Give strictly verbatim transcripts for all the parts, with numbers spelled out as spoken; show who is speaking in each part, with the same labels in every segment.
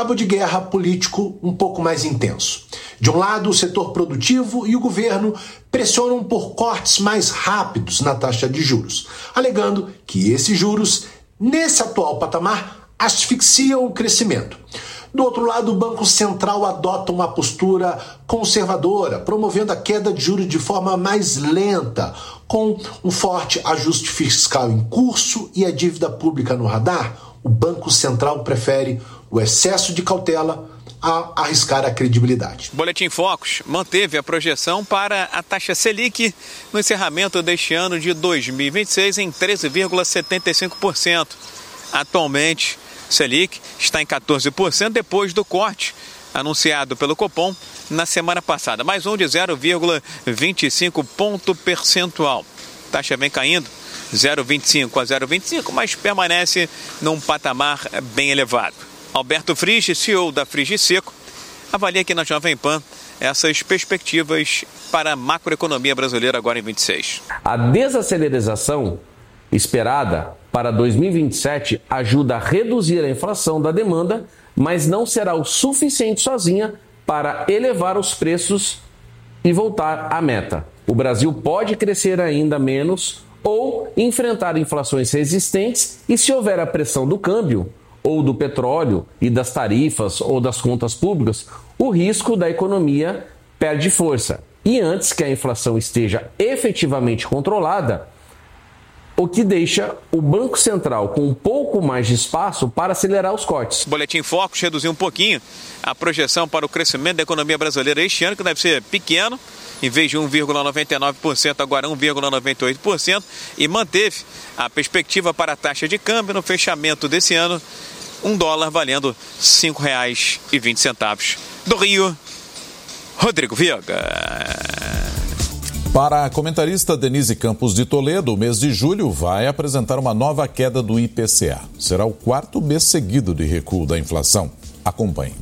Speaker 1: cabo de guerra político um pouco mais intenso. De um lado, o setor produtivo e o governo pressionam por cortes mais rápidos na taxa de juros, alegando que esses juros, nesse atual patamar, asfixiam o crescimento. Do outro lado, o Banco Central adota uma postura conservadora, promovendo a queda de juros de forma mais lenta, com um forte ajuste fiscal em curso e a dívida pública no radar. O Banco Central prefere o excesso de cautela a arriscar a credibilidade.
Speaker 2: Boletim Focus manteve a projeção para a taxa Selic no encerramento deste ano de dois mil e vinte e seis em treze vírgula setenta e cinco por cento. Atualmente, Selic está em quatorze por cento depois do corte anunciado pelo Copom na semana passada, mais um de zero vírgula vinte e cinco ponto percentual. A taxa vem caindo zero vírgula vinte e cinco a zero vírgula vinte e cinco, mas permanece num patamar bem elevado. Alberto Frigi, C E O da Frigiseco, avalia aqui na Jovem Pan essas perspectivas para a macroeconomia brasileira agora em vinte e seis.
Speaker 3: A desaceleração esperada para dois mil e vinte e sete ajuda a reduzir a inflação da demanda, mas não será o suficiente sozinha para elevar os preços e voltar à meta. O Brasil pode crescer ainda menos ou enfrentar inflações resistentes e, se houver a pressão do câmbio ou do petróleo e das tarifas ou das contas públicas, o risco da economia perde força. E antes que a inflação esteja efetivamente controlada, o que deixa o Banco Central com um pouco mais de espaço para acelerar os cortes.
Speaker 2: O Boletim Focus reduziu um pouquinho a projeção para o crescimento da economia brasileira este ano, que deve ser pequeno, em vez de um vírgula noventa e nove por cento, agora um vírgula noventa e oito por cento, e manteve a perspectiva para a taxa de câmbio no fechamento desse ano, um dólar valendo cinco reais e vinte centavos. Do Rio, Rodrigo Viega.
Speaker 4: Para a comentarista Denise Campos de Toledo, o mês de julho vai apresentar uma nova queda do I P C A. Será o quarto mês seguido de recuo da inflação. Acompanhe.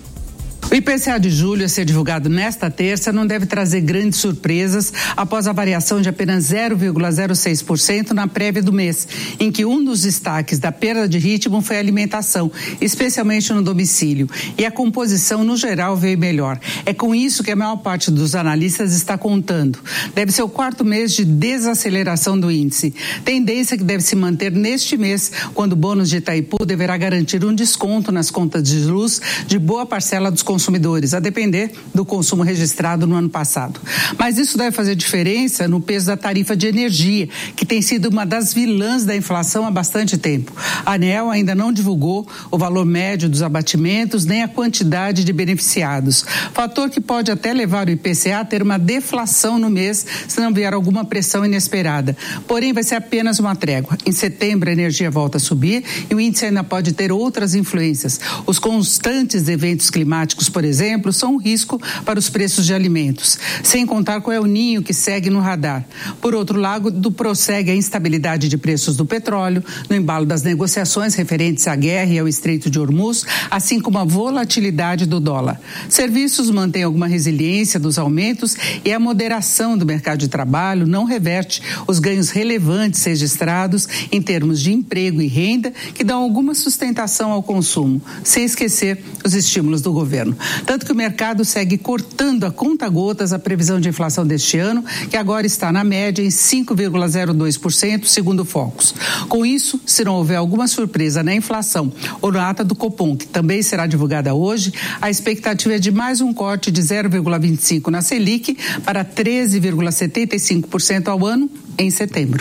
Speaker 5: O I P C A de julho, a ser divulgado nesta terça, não deve trazer grandes surpresas após a variação de apenas zero vírgula zero seis por cento na prévia do mês, em que um dos destaques da perda de ritmo foi a alimentação, especialmente no domicílio, e a composição, no geral, veio melhor. É com isso que a maior parte dos analistas está contando. Deve ser o quarto mês de desaceleração do índice, tendência que deve se manter neste mês, quando o bônus de Itaipu deverá garantir um desconto nas contas de luz de boa parcela dos consumidores. consumidores, a depender do consumo registrado no ano passado. Mas isso deve fazer diferença no peso da tarifa de energia, que tem sido uma das vilãs da inflação há bastante tempo. A ANEEL ainda não divulgou o valor médio dos abatimentos nem a quantidade de beneficiados, fator que pode até levar o I P C A a ter uma deflação no mês se não vier alguma pressão inesperada. Porém, vai ser apenas uma trégua. Em setembro, a energia volta a subir e o índice ainda pode ter outras influências. Os constantes eventos climáticos, por exemplo, são um risco para os preços de alimentos, sem contar com o El Niño, que segue no radar. Por outro lado, prossegue a instabilidade de preços do petróleo, no embalo das negociações referentes à guerra e ao Estreito de Hormuz, assim como a volatilidade do dólar. Serviços mantêm alguma resiliência dos aumentos e a moderação do mercado de trabalho não reverte os ganhos relevantes registrados em termos de emprego e renda, que dão alguma sustentação ao consumo, sem esquecer os estímulos do governo. Tanto que o mercado segue cortando a conta-gotas a previsão de inflação deste ano, que agora está na média em cinco vírgula zero dois por cento, segundo o Focus. Com isso, se não houver alguma surpresa na inflação ou na ata do Copom, que também será divulgada hoje, a expectativa é de mais um corte de zero vírgula vinte e cinco por cento na Selic para treze vírgula setenta e cinco por cento ao ano em setembro.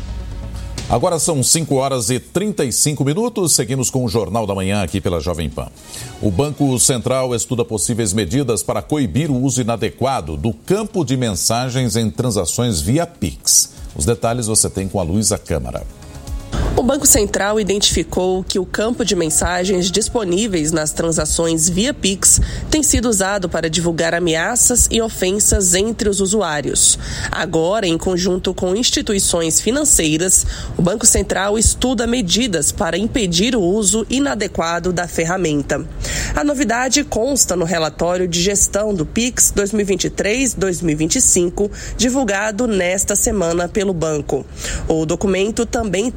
Speaker 4: Agora são cinco horas e trinta e cinco minutos, seguimos com o Jornal da Manhã aqui pela Jovem Pan. O Banco Central estuda possíveis medidas para coibir o uso inadequado do campo de mensagens em transações via Pix. Os detalhes você tem com a Luísa Câmara.
Speaker 6: O Banco Central identificou que o campo de mensagens disponíveis nas transações via Pix tem sido usado para divulgar ameaças e ofensas entre os usuários. Agora, em conjunto com instituições financeiras, o Banco Central estuda medidas para impedir o uso inadequado da ferramenta. A novidade consta no relatório de gestão do Pix dois mil e vinte e três a dois mil e vinte e cinco, divulgado nesta semana pelo banco. O documento também traz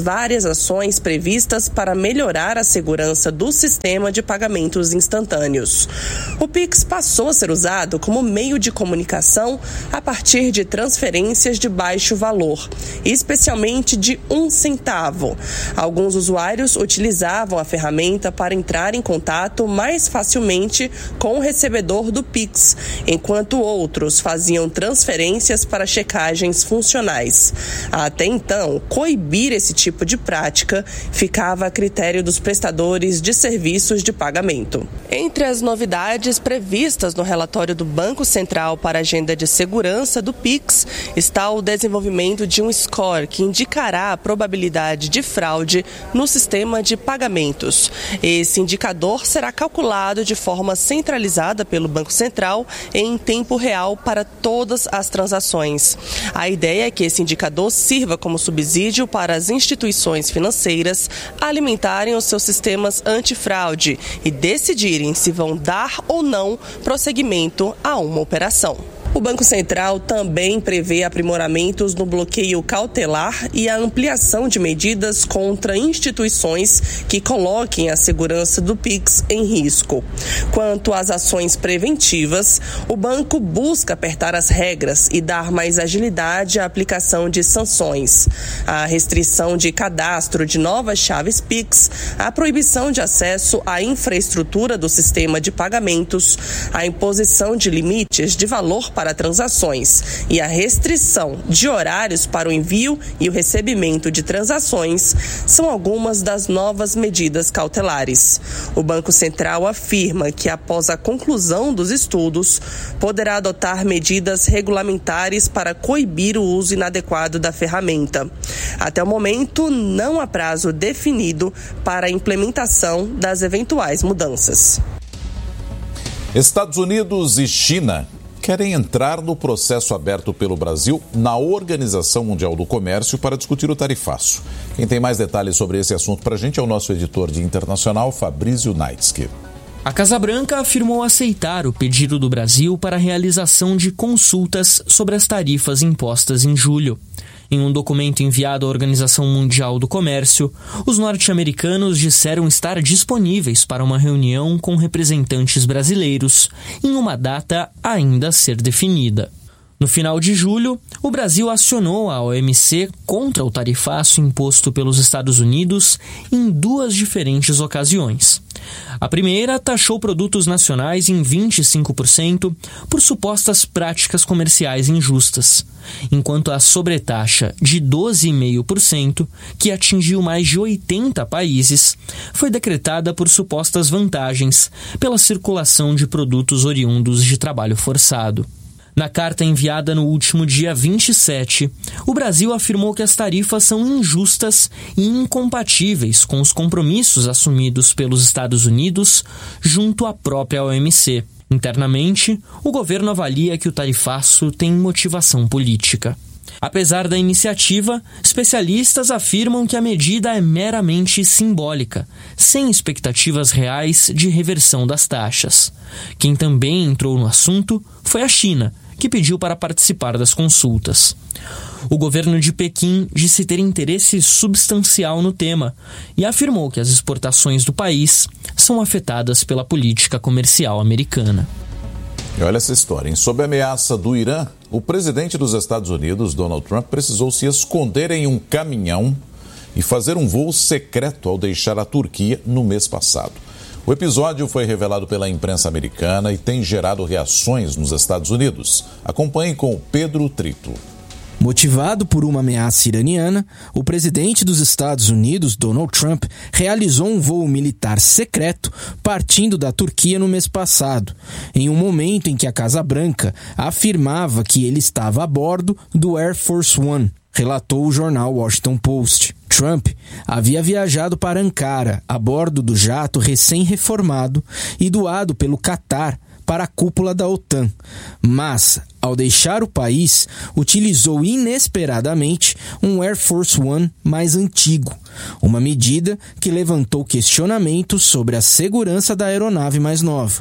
Speaker 6: várias ações previstas para melhorar a segurança do sistema de pagamentos instantâneos. O Pix passou a ser usado como meio de comunicação a partir de transferências de baixo valor, especialmente de um centavo. Alguns usuários utilizavam a ferramenta para entrar em contato mais facilmente com o recebedor do Pix, enquanto outros faziam transferências para checagens funcionais. Até então, coibir esse tipo de prática ficava a critério dos prestadores de serviços de pagamento. Entre as novidades previstas no relatório do Banco Central para a Agenda de Segurança do Pix está o desenvolvimento de um score que indicará a probabilidade de fraude no sistema de pagamentos. Esse indicador será calculado de forma centralizada pelo Banco Central em tempo real para todas as transações. A ideia é que esse indicador sirva como subsídio para as instituições financeiras alimentarem os seus sistemas antifraude e decidirem se vão dar ou não prosseguimento a uma operação. O Banco Central também prevê aprimoramentos no bloqueio cautelar e a ampliação de medidas contra instituições que coloquem a segurança do Pix em risco. Quanto às ações preventivas, o banco busca apertar as regras e dar mais agilidade à aplicação de sanções. A restrição de cadastro de novas chaves Pix, a proibição de acesso à infraestrutura do sistema de pagamentos, a imposição de limites de valor para para transações e a restrição de horários para o envio e o recebimento de transações são algumas das novas medidas cautelares. O Banco Central afirma que, após a conclusão dos estudos, poderá adotar medidas regulamentares para coibir o uso inadequado da ferramenta. Até o momento, não há prazo definido para a implementação das eventuais mudanças.
Speaker 4: Estados Unidos e China querem entrar no processo aberto pelo Brasil na Organização Mundial do Comércio para discutir o tarifaço. Quem tem mais detalhes sobre esse assunto para a gente é o nosso editor de internacional, Fabrício Naitsky.
Speaker 7: A Casa Branca afirmou aceitar o pedido do Brasil para a realização de consultas sobre as tarifas impostas em julho. Em um documento enviado à Organização Mundial do Comércio, os norte-americanos disseram estar disponíveis para uma reunião com representantes brasileiros, em uma data ainda a ser definida. No final de julho, o Brasil acionou a O M C contra o tarifaço imposto pelos Estados Unidos em duas diferentes ocasiões. A primeira taxou produtos nacionais em vinte e cinco por cento por supostas práticas comerciais injustas, enquanto a sobretaxa de doze vírgula cinco por cento, que atingiu mais de oitenta países, foi decretada por supostas vantagens pela circulação de produtos oriundos de trabalho forçado. Na carta enviada no último dia vinte e sete, o Brasil afirmou que as tarifas são injustas e incompatíveis com os compromissos assumidos pelos Estados Unidos junto à própria O M C. Internamente, o governo avalia que o tarifaço tem motivação política. Apesar da iniciativa, especialistas afirmam que a medida é meramente simbólica, sem expectativas reais de reversão das taxas. Quem também entrou no assunto foi a China, que pediu para participar das consultas. O governo de Pequim disse ter interesse substancial no tema e afirmou que as exportações do país são afetadas pela política comercial americana.
Speaker 4: E olha essa história, hein? Sob a ameaça do Irã, o presidente dos Estados Unidos, Donald Trump, precisou se esconder em um caminhão e fazer um voo secreto ao deixar a Turquia no mês passado. O episódio foi revelado pela imprensa americana e tem gerado reações nos Estados Unidos. Acompanhe com Pedro Trito.
Speaker 8: Motivado por uma ameaça iraniana, o presidente dos Estados Unidos, Donald Trump, realizou um voo militar secreto partindo da Turquia no mês passado, em um momento em que a Casa Branca afirmava que ele estava a bordo do Air Force One, relatou o jornal Washington Post. Trump havia viajado para Ankara a bordo do jato recém-reformado e doado pelo Catar para a cúpula da OTAN, mas, ao deixar o país, utilizou inesperadamente um Air Force One mais antigo, uma medida que levantou questionamentos sobre a segurança da aeronave mais nova.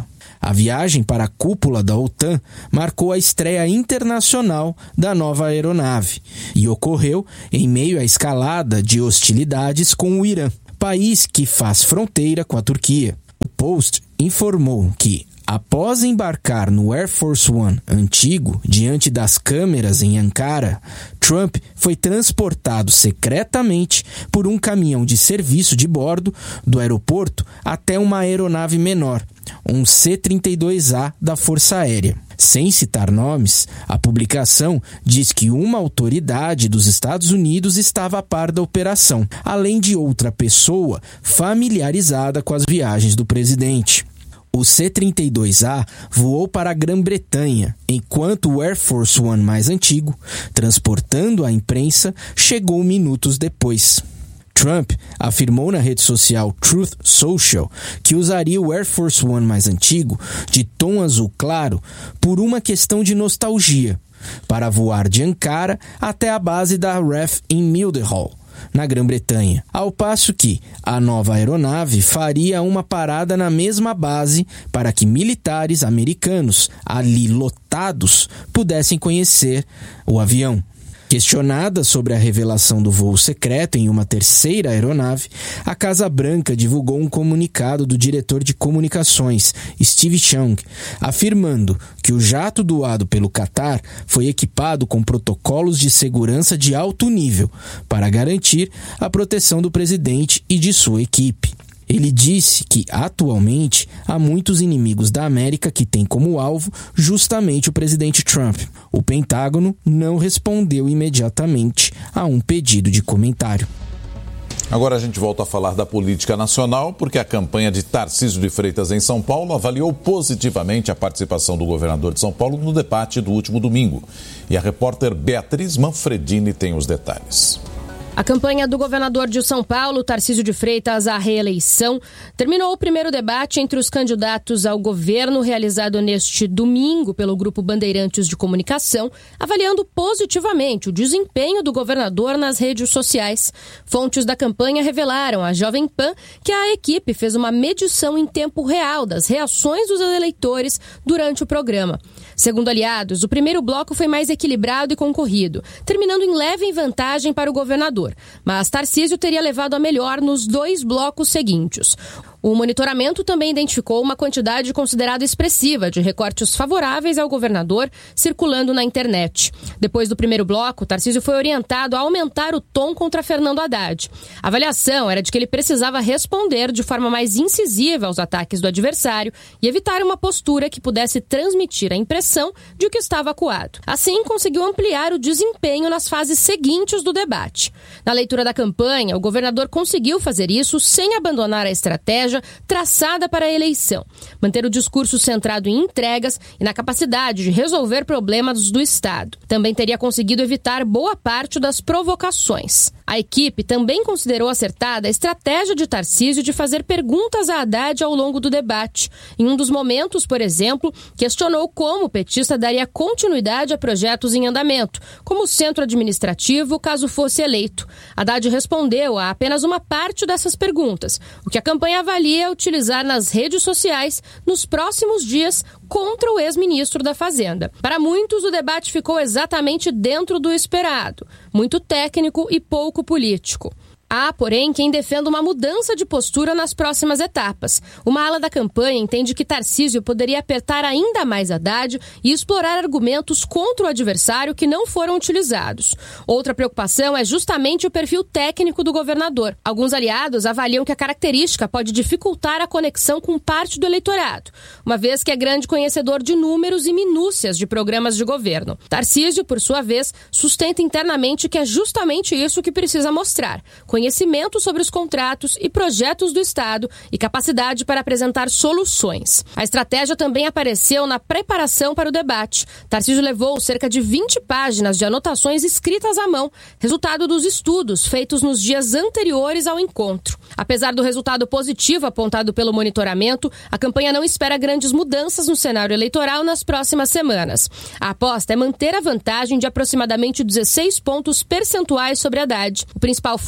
Speaker 8: A viagem para a cúpula da OTAN marcou a estreia internacional da nova aeronave e ocorreu em meio à escalada de hostilidades com o Irã, país que faz fronteira com a Turquia. O Post informou que, após embarcar no Air Force One antigo diante das câmeras em Ankara, Trump foi transportado secretamente por um caminhão de serviço de bordo do aeroporto até uma aeronave menor, um C trinta e dois A da Força Aérea. Sem citar nomes, a publicação diz que uma autoridade dos Estados Unidos estava a par da operação, além de outra pessoa familiarizada com as viagens do presidente. O C trinta e dois A voou para a Grã-Bretanha, enquanto o Air Force One mais antigo, transportando a imprensa, chegou minutos depois. Trump afirmou na rede social Truth Social que usaria o Air Force One mais antigo, de tom azul claro, por uma questão de nostalgia, para voar de Ankara até a base da R A F em Mildenhall, na Grã-Bretanha, ao passo que a nova aeronave faria uma parada na mesma base para que militares americanos, ali lotados, pudessem conhecer o avião. Questionada sobre a revelação do voo secreto em uma terceira aeronave, a Casa Branca divulgou um comunicado do diretor de comunicações, Steve Chung, afirmando que o jato doado pelo Qatar foi equipado com protocolos de segurança de alto nível para garantir a proteção do presidente e de sua equipe. Ele disse que, atualmente, há muitos inimigos da América que têm como alvo justamente o presidente Trump. O Pentágono não respondeu imediatamente a um pedido de comentário.
Speaker 4: Agora a gente volta a falar da política nacional, porque a campanha de Tarcísio de Freitas em São Paulo avaliou positivamente a participação do governador de São Paulo no debate do último domingo. E a repórter Beatriz Manfredini tem os detalhes.
Speaker 9: A campanha do governador de São Paulo, Tarcísio de Freitas, à reeleição, terminou o primeiro debate entre os candidatos ao governo, realizado neste domingo pelo Grupo Bandeirantes de Comunicação, avaliando positivamente o desempenho do governador nas redes sociais. Fontes da campanha revelaram à Jovem Pan que a equipe fez uma medição em tempo real das reações dos eleitores durante o programa. Segundo aliados, o primeiro bloco foi mais equilibrado e concorrido, terminando em leve vantagem para o governador. Mas Tarcísio teria levado a melhor nos dois blocos seguintes. O monitoramento também identificou uma quantidade considerada expressiva de recortes favoráveis ao governador circulando na internet. Depois do primeiro bloco, Tarcísio foi orientado a aumentar o tom contra Fernando Haddad. A avaliação era de que ele precisava responder de forma mais incisiva aos ataques do adversário e evitar uma postura que pudesse transmitir a impressão de que estava acuado. Assim, conseguiu ampliar o desempenho nas fases seguintes do debate. Na leitura da campanha, o governador conseguiu fazer isso sem abandonar a estratégia traçada para a eleição, manter o discurso centrado em entregas e na capacidade de resolver problemas do Estado. Também teria conseguido evitar boa parte das provocações. A equipe também considerou acertada a estratégia de Tarcísio de fazer perguntas a Haddad ao longo do debate. Em um dos momentos, por exemplo, questionou como o petista daria continuidade a projetos em andamento, como o centro administrativo, caso fosse eleito. Haddad respondeu a apenas uma parte dessas perguntas, o que a campanha avalia utilizar nas redes sociais nos próximos dias contra o ex-ministro da Fazenda. Para muitos, o debate ficou exatamente dentro do esperado, muito técnico e pouco político. Há, porém, quem defenda uma mudança de postura nas próximas etapas. Uma ala da campanha entende que Tarcísio poderia apertar ainda mais Haddad e explorar argumentos contra o adversário que não foram utilizados. Outra preocupação é justamente o perfil técnico do governador. Alguns aliados avaliam que a característica pode dificultar a conexão com parte do eleitorado, uma vez que é grande conhecedor de números e minúcias de programas de governo. Tarcísio, por sua vez, sustenta internamente que é justamente isso que precisa mostrar: conhecimento sobre os contratos e projetos do Estado e capacidade para apresentar soluções. A estratégia também apareceu na preparação para o debate. Tarcísio levou cerca de vinte páginas de anotações escritas à mão, resultado dos estudos feitos nos dias anteriores ao encontro. Apesar do resultado positivo apontado pelo monitoramento, a campanha não espera grandes mudanças no cenário eleitoral nas próximas semanas. A aposta é manter a vantagem de aproximadamente dezesseis pontos percentuais sobre Haddad. O principal foco agora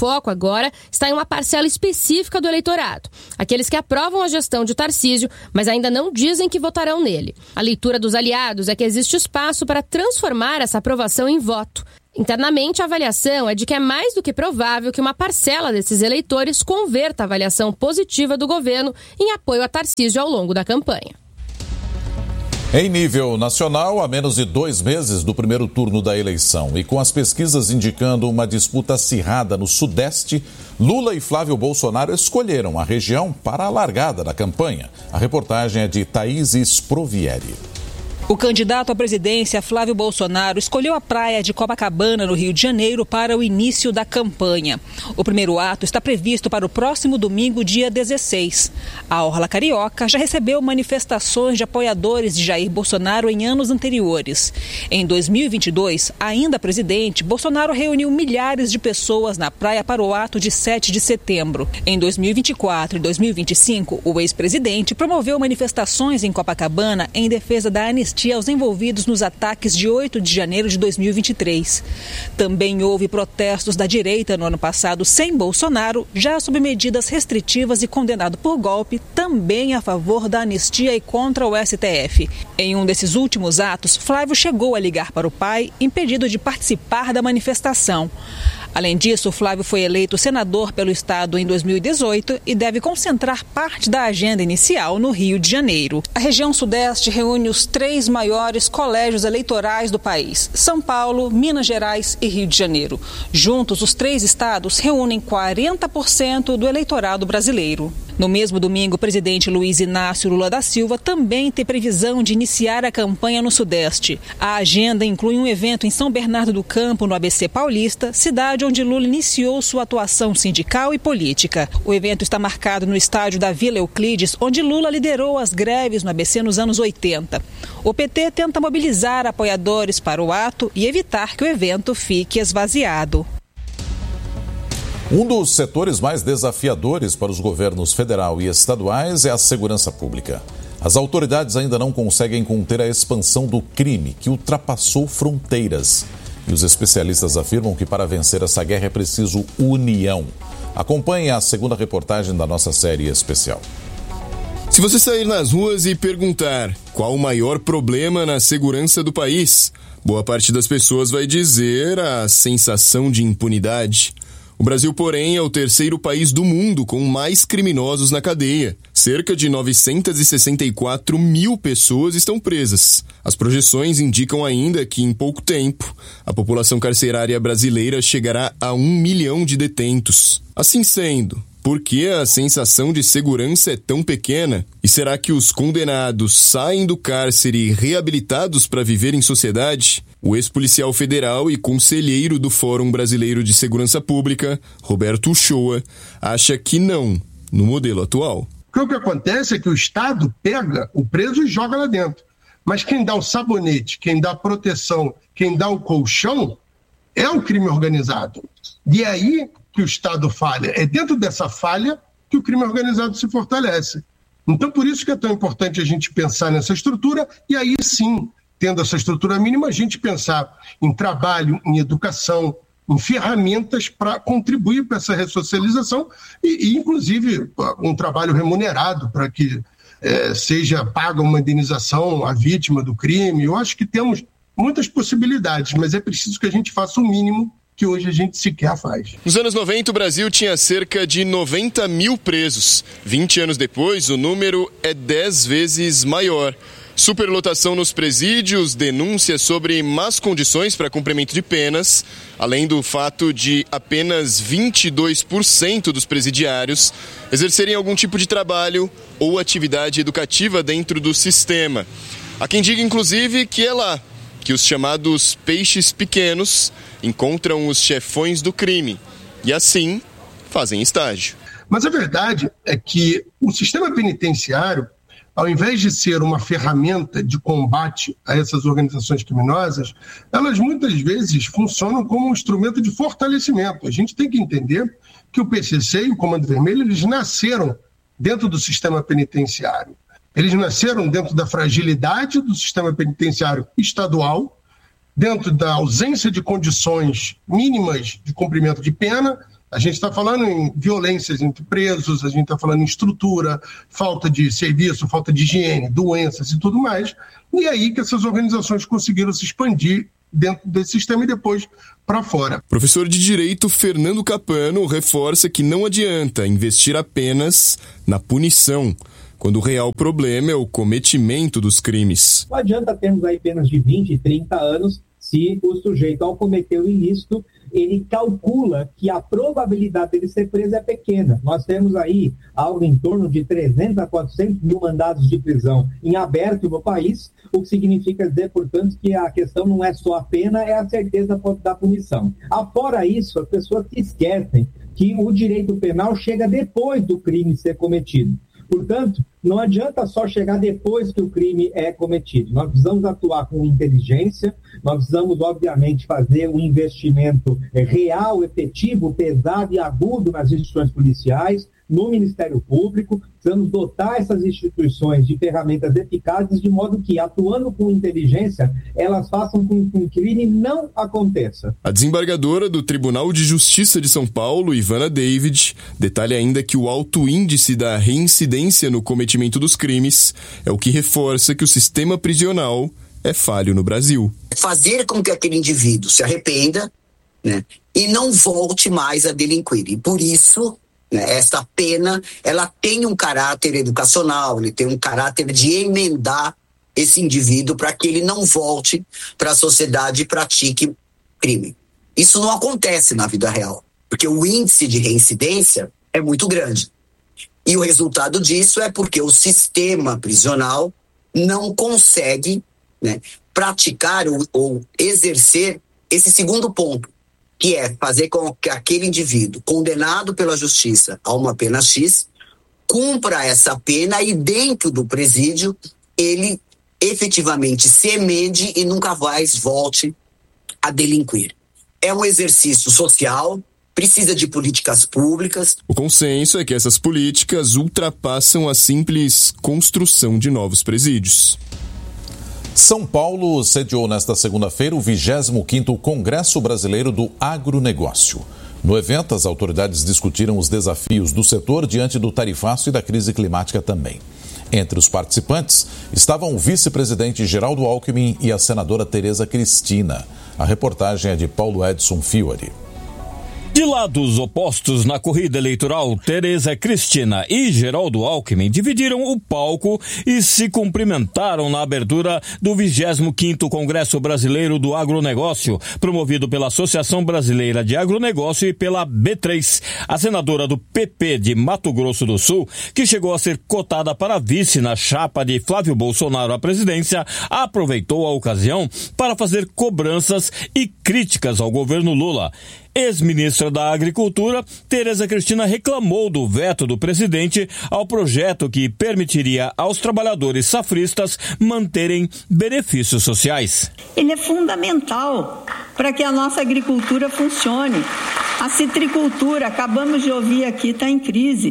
Speaker 9: agora está em uma parcela específica do eleitorado. Aqueles que aprovam a gestão de Tarcísio, mas ainda não dizem que votarão nele. A leitura dos aliados é que existe espaço para transformar essa aprovação em voto. Internamente, a avaliação é de que é mais do que provável que uma parcela desses eleitores converta a avaliação positiva do governo em apoio a Tarcísio ao longo da campanha.
Speaker 4: Em nível nacional, há menos de dois meses do primeiro turno da eleição e com as pesquisas indicando uma disputa acirrada no Sudeste, Lula e Flávio Bolsonaro escolheram a região para a largada da campanha. A reportagem é de Thaís Sprovieri.
Speaker 10: O candidato à presidência, Flávio Bolsonaro, escolheu a praia de Copacabana, no Rio de Janeiro, para o início da campanha. O primeiro ato está previsto para o próximo domingo, dia dezesseis. A Orla Carioca já recebeu manifestações de apoiadores de Jair Bolsonaro em anos anteriores. Em dois mil e vinte e dois, ainda presidente, Bolsonaro reuniu milhares de pessoas na praia para o ato de sete de setembro. Em dois mil e vinte e quatro e dois mil e vinte e cinco, o ex-presidente promoveu manifestações em Copacabana em defesa da anistia aos envolvidos nos ataques de oito de janeiro de dois mil e vinte e três. Também houve protestos da direita no ano passado sem Bolsonaro, já sob medidas restritivas e condenado por golpe, também a favor da anistia e contra o S T F. Em um desses últimos atos, Flávio chegou a ligar para o pai, impedido de participar da manifestação. Além disso, Flávio foi eleito senador pelo estado em dois mil e dezoito e deve concentrar parte da agenda inicial no Rio de Janeiro. A região sudeste reúne os três maiores colégios eleitorais do país: São Paulo, Minas Gerais e Rio de Janeiro. Juntos, os três estados reúnem quarenta por cento do eleitorado brasileiro. No mesmo domingo, o presidente Luiz Inácio Lula da Silva também tem previsão de iniciar a campanha no Sudeste. A agenda inclui um evento em São Bernardo do Campo, no A B C Paulista, cidade onde Lula iniciou sua atuação sindical e política. O evento está marcado no estádio da Vila Euclides, onde Lula liderou as greves no A B C nos anos oitenta. O P T tenta mobilizar apoiadores para o ato e evitar que o evento fique esvaziado.
Speaker 4: Um dos setores mais desafiadores para os governos federal e estaduais é a segurança pública. As autoridades ainda não conseguem conter a expansão do crime, que ultrapassou fronteiras. E os especialistas afirmam que para vencer essa guerra é preciso união. Acompanhe a segunda reportagem da nossa série especial.
Speaker 11: Se você sair nas ruas e perguntar qual o maior problema na segurança do país, boa parte das pessoas vai dizer a sensação de impunidade. O Brasil, porém, é o terceiro país do mundo com mais criminosos na cadeia. Cerca de novecentas e sessenta e quatro mil pessoas estão presas. As projeções indicam ainda que, em pouco tempo, a população carcerária brasileira chegará a um milhão de detentos. Assim sendo, por que a sensação de segurança é tão pequena? E será que os condenados saem do cárcere reabilitados para viver em sociedade? O ex-policial federal e conselheiro do Fórum Brasileiro de Segurança Pública, Roberto Uchoa, acha que não, no modelo atual.
Speaker 12: O que acontece é que o Estado pega o preso e joga lá dentro. Mas quem dá o sabonete, quem dá a proteção, quem dá o colchão, é o crime organizado. E é aí que o Estado falha. É dentro dessa falha que o crime organizado se fortalece. Então, por isso que é tão importante a gente pensar nessa estrutura e aí sim, tendo essa estrutura mínima, a gente pensar em trabalho, em educação, em ferramentas para contribuir para essa ressocialização e, e, inclusive, um trabalho remunerado para que é, seja paga uma indenização à vítima do crime. Eu acho que temos muitas possibilidades, mas é preciso que a gente faça o mínimo que hoje a gente sequer faz.
Speaker 11: Nos anos noventa, o Brasil tinha cerca de noventa mil presos. vinte anos depois, o número é dez vezes maior. Superlotação nos presídios, denúncias sobre más condições para cumprimento de penas, além do fato de apenas vinte e dois por cento dos presidiários exercerem algum tipo de trabalho ou atividade educativa dentro do sistema. Há quem diga, inclusive, que é lá que os chamados peixes pequenos encontram os chefões do crime e, assim, fazem estágio.
Speaker 12: Mas a verdade é que o sistema penitenciário, ao invés de ser uma ferramenta de combate a essas organizações criminosas, elas muitas vezes funcionam como um instrumento de fortalecimento. A gente tem que entender que o P C C e o Comando Vermelho, eles nasceram dentro do sistema penitenciário. Eles nasceram dentro da fragilidade do sistema penitenciário estadual, dentro da ausência de condições mínimas de cumprimento de pena. A gente está falando em violências entre presos, a gente está falando em estrutura, falta de serviço, falta de higiene, doenças e tudo mais. E é aí que essas organizações conseguiram se expandir dentro desse sistema e depois para fora.
Speaker 11: Professor de Direito Fernando Capano reforça que não adianta investir apenas na punição, quando o real problema é o cometimento dos crimes.
Speaker 13: Não adianta termos aí penas de vinte, trinta anos se o sujeito, ao cometer o ilícito, ele calcula que a probabilidade dele ser preso é pequena. Nós temos aí algo em torno de trezentos a quatrocentos mil mandados de prisão em aberto no país, o que significa dizer, portanto, que a questão não é só a pena, é a certeza da punição. Afora isso, as pessoas se esquecem que o direito penal chega depois do crime ser cometido. Portanto, não adianta só chegar depois que o crime é cometido. Nós precisamos atuar com inteligência, nós precisamos, obviamente, fazer um investimento real, efetivo, pesado e agudo nas instituições policiais, no Ministério Público, precisamos dotar essas instituições de ferramentas eficazes, de modo que, atuando com inteligência, elas façam com que um crime não aconteça.
Speaker 11: A desembargadora do Tribunal de Justiça de São Paulo, Ivana David, detalha ainda que o alto índice da reincidência no cometimento dos crimes é o que reforça que o sistema prisional é falho no Brasil.
Speaker 14: Fazer com que aquele indivíduo se arrependa, né, e não volte mais a delinquir. E por isso, essa pena, ela tem um caráter educacional, ele tem um caráter de emendar esse indivíduo para que ele não volte para a sociedade e pratique crime. Isso não acontece na vida real, porque o índice de reincidência é muito grande. E o resultado disso é porque o sistema prisional não consegue, né, praticar ou, ou exercer esse segundo ponto, que é fazer com que aquele indivíduo condenado pela justiça a uma pena X cumpra essa pena e dentro do presídio ele efetivamente se emende e nunca mais volte a delinquir. É um exercício social, precisa de políticas públicas.
Speaker 11: O consenso é que essas políticas ultrapassam a simples construção de novos presídios.
Speaker 4: São Paulo sediou nesta segunda-feira o vigésimo quinto Congresso Brasileiro do Agronegócio. No evento, as autoridades discutiram os desafios do setor diante do tarifaço e da crise climática também. Entre os participantes estavam o vice-presidente Geraldo Alckmin e a senadora Tereza Cristina. A reportagem é de Paulo Edson Fiore.
Speaker 15: De lados opostos na corrida eleitoral, Tereza Cristina e Geraldo Alckmin dividiram o palco e se cumprimentaram na abertura do vigésimo quinto Congresso Brasileiro do Agronegócio, promovido pela Associação Brasileira de Agronegócio e pela B três. A senadora do P P de Mato Grosso do Sul, que chegou a ser cotada para vice na chapa de Flávio Bolsonaro à presidência, aproveitou a ocasião para fazer cobranças e críticas ao governo Lula. Ex-ministra da Agricultura, Tereza Cristina reclamou do veto do presidente ao projeto que permitiria aos trabalhadores safristas manterem benefícios sociais.
Speaker 16: Ele é fundamental para que a nossa agricultura funcione. A citricultura, acabamos de ouvir aqui, está em crise.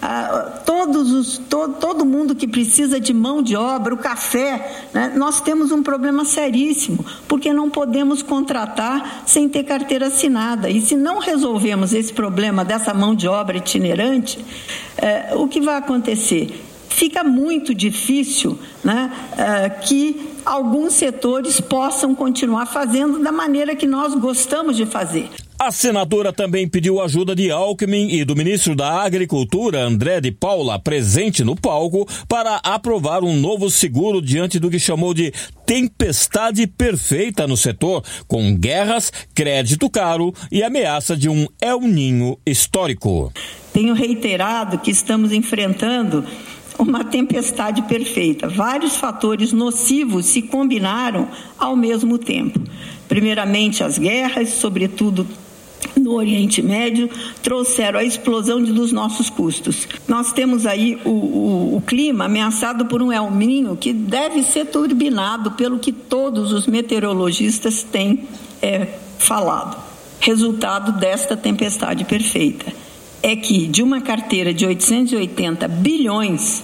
Speaker 16: Ah, todos os, to, todo mundo que precisa de mão de obra, o café, né? Nós temos um problema seríssimo, porque não podemos contratar sem ter carteira assinada. E se não resolvemos esse problema dessa mão de obra itinerante, eh, o que vai acontecer? Fica muito difícil, né, eh, que alguns setores possam continuar fazendo da maneira que nós gostamos de fazer.
Speaker 15: A senadora também pediu ajuda de Alckmin e do ministro da Agricultura, André de Paula, presente no palco, para aprovar um novo seguro diante do que chamou de tempestade perfeita no setor, com guerras, crédito caro e ameaça de um El Niño histórico.
Speaker 16: Tenho reiterado que estamos enfrentando uma tempestade perfeita. Vários fatores nocivos se combinaram ao mesmo tempo. Primeiramente, as guerras, sobretudo no Oriente Médio, trouxeram a explosão dos nossos custos. Nós temos aí o, o, o clima ameaçado por um El Niño que deve ser turbinado pelo que todos os meteorologistas têm é, falado. Resultado desta tempestade perfeita é que de uma carteira de oitocentos e oitenta bilhões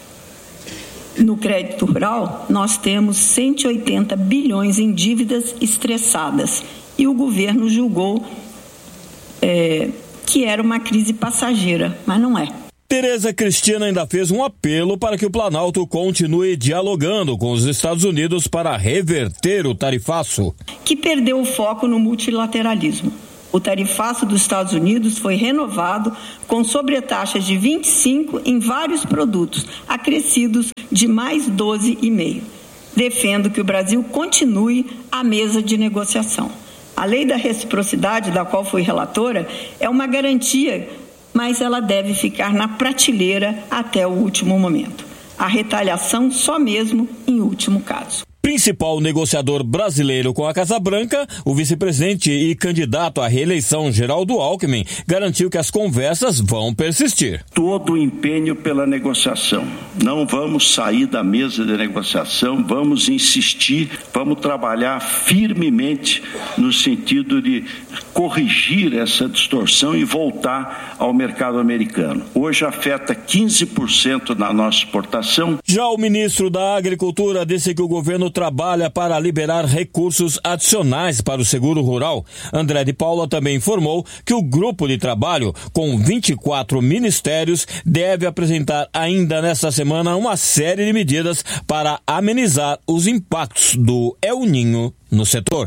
Speaker 16: no crédito rural, nós temos cento e oitenta bilhões em dívidas estressadas. E o governo julgou é, que era uma crise passageira, mas não é.
Speaker 15: Tereza Cristina ainda fez um apelo para que o Planalto continue dialogando com os Estados Unidos para reverter o tarifaço,
Speaker 16: que perdeu o foco no multilateralismo. O tarifaço dos Estados Unidos foi renovado com sobretaxas de vinte e cinco por cento em vários produtos, acrescidos de mais doze vírgula cinco por cento. Defendo que o Brasil continue à mesa de negociação. A lei da reciprocidade, da qual fui relatora, é uma garantia, mas ela deve ficar na prateleira até o último momento. A retaliação só mesmo em último caso.
Speaker 15: Principal negociador brasileiro com a Casa Branca, o vice-presidente e candidato à reeleição Geraldo Alckmin garantiu que as conversas vão persistir.
Speaker 17: Todo o empenho pela negociação. Não vamos sair da mesa de negociação, vamos insistir, vamos trabalhar firmemente no sentido de corrigir essa distorção e voltar ao mercado americano. Hoje afeta quinze por cento da nossa exportação.
Speaker 15: Já o ministro da Agricultura disse que o governo trabalha para liberar recursos adicionais para o seguro rural. André de Paula também informou que o grupo de trabalho, com vinte e quatro ministérios, deve apresentar ainda nesta semana uma série de medidas para amenizar os impactos do El Niño no setor.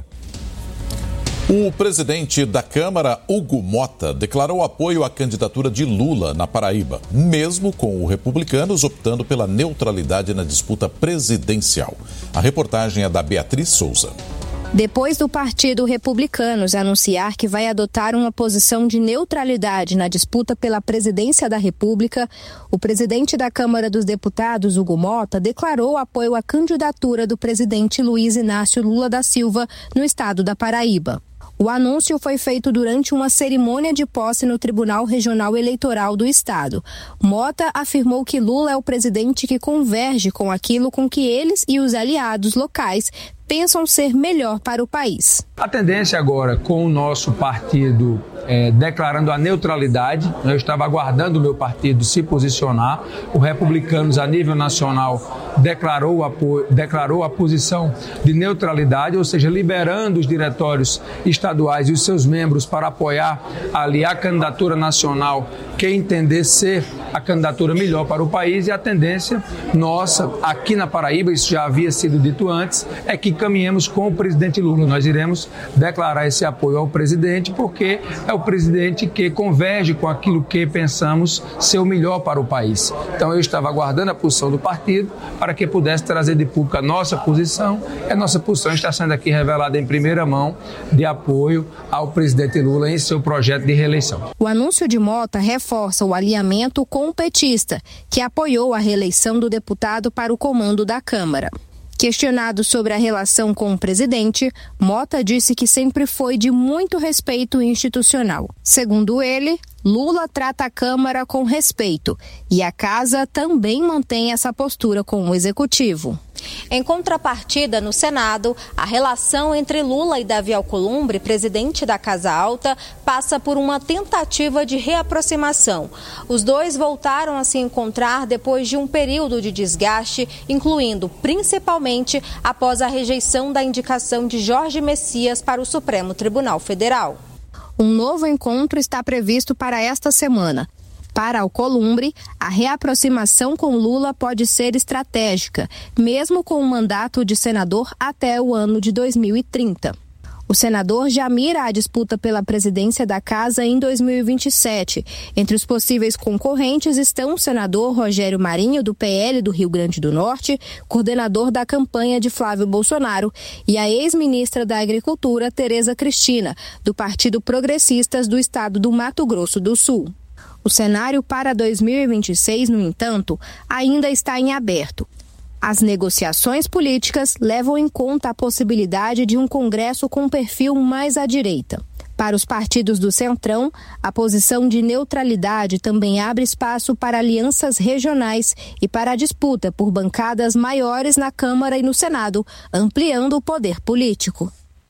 Speaker 4: O presidente da Câmara, Hugo Mota, declarou apoio à candidatura de Lula na Paraíba, mesmo com os republicanos optando pela neutralidade na disputa presidencial. A reportagem é da Beatriz Souza.
Speaker 18: Depois do Partido Republicanos anunciar que vai adotar uma posição de neutralidade na disputa pela presidência da República, o presidente da Câmara dos Deputados, Hugo Mota, declarou apoio à candidatura do presidente Luiz Inácio Lula da Silva no estado da Paraíba. O anúncio foi feito durante uma cerimônia de posse no Tribunal Regional Eleitoral do Estado. Mota afirmou que Lula é o presidente que converge com aquilo com que eles e os aliados locais pensam ser melhor para o país.
Speaker 19: A tendência agora, com o nosso partido é, declarando a neutralidade, eu estava aguardando o meu partido se posicionar, o Republicanos a nível nacional declarou, apoio, declarou a posição de neutralidade, ou seja, liberando os diretórios estaduais e os seus membros para apoiar ali a candidatura nacional que entender ser a candidatura melhor para o país, e a tendência nossa aqui na Paraíba, isso já havia sido dito antes, é que caminhemos com o presidente Lula. Nós iremos declarar esse apoio ao presidente porque é o presidente que converge com aquilo que pensamos ser o melhor para o país. Então eu estava aguardando a posição do partido para que pudesse trazer de público a nossa posição, e a nossa posição está sendo aqui revelada em primeira mão de apoio ao presidente Lula em seu projeto de reeleição.
Speaker 18: O anúncio de Mota reforça o alinhamento com o petista, que apoiou a reeleição do deputado para o comando da Câmara. Questionado sobre a relação com o presidente, Mota disse que sempre foi de muito respeito institucional. Segundo ele, Lula trata a Câmara com respeito e a Casa também mantém essa postura com o Executivo.
Speaker 20: Em contrapartida, no Senado, a relação entre Lula e Davi Alcolumbre, presidente da Casa Alta, passa por uma tentativa de reaproximação. Os dois voltaram a se encontrar depois de um período de desgaste, incluindo principalmente após a rejeição da indicação de Jorge Messias para o Supremo Tribunal Federal.
Speaker 18: Um novo encontro está previsto para esta semana. Para Alcolumbre, a reaproximação com Lula pode ser estratégica, mesmo com o mandato de senador até o ano de dois mil e trinta. O senador já mira a disputa pela presidência da Casa em dois mil e vinte e sete. Entre os possíveis concorrentes estão o senador Rogério Marinho, do P L do Rio Grande do Norte, coordenador da campanha de Flávio Bolsonaro, e a ex-ministra da Agricultura, Tereza Cristina, do Partido Progressistas do estado do Mato Grosso do Sul. O cenário para dois mil e vinte e seis, no entanto, ainda está em aberto. As negociações políticas levam em conta a possibilidade de um Congresso com perfil mais à direita. Para os partidos do Centrão, a posição de neutralidade também abre espaço para alianças regionais e para a disputa por bancadas maiores na Câmara e no Senado, ampliando o poder político.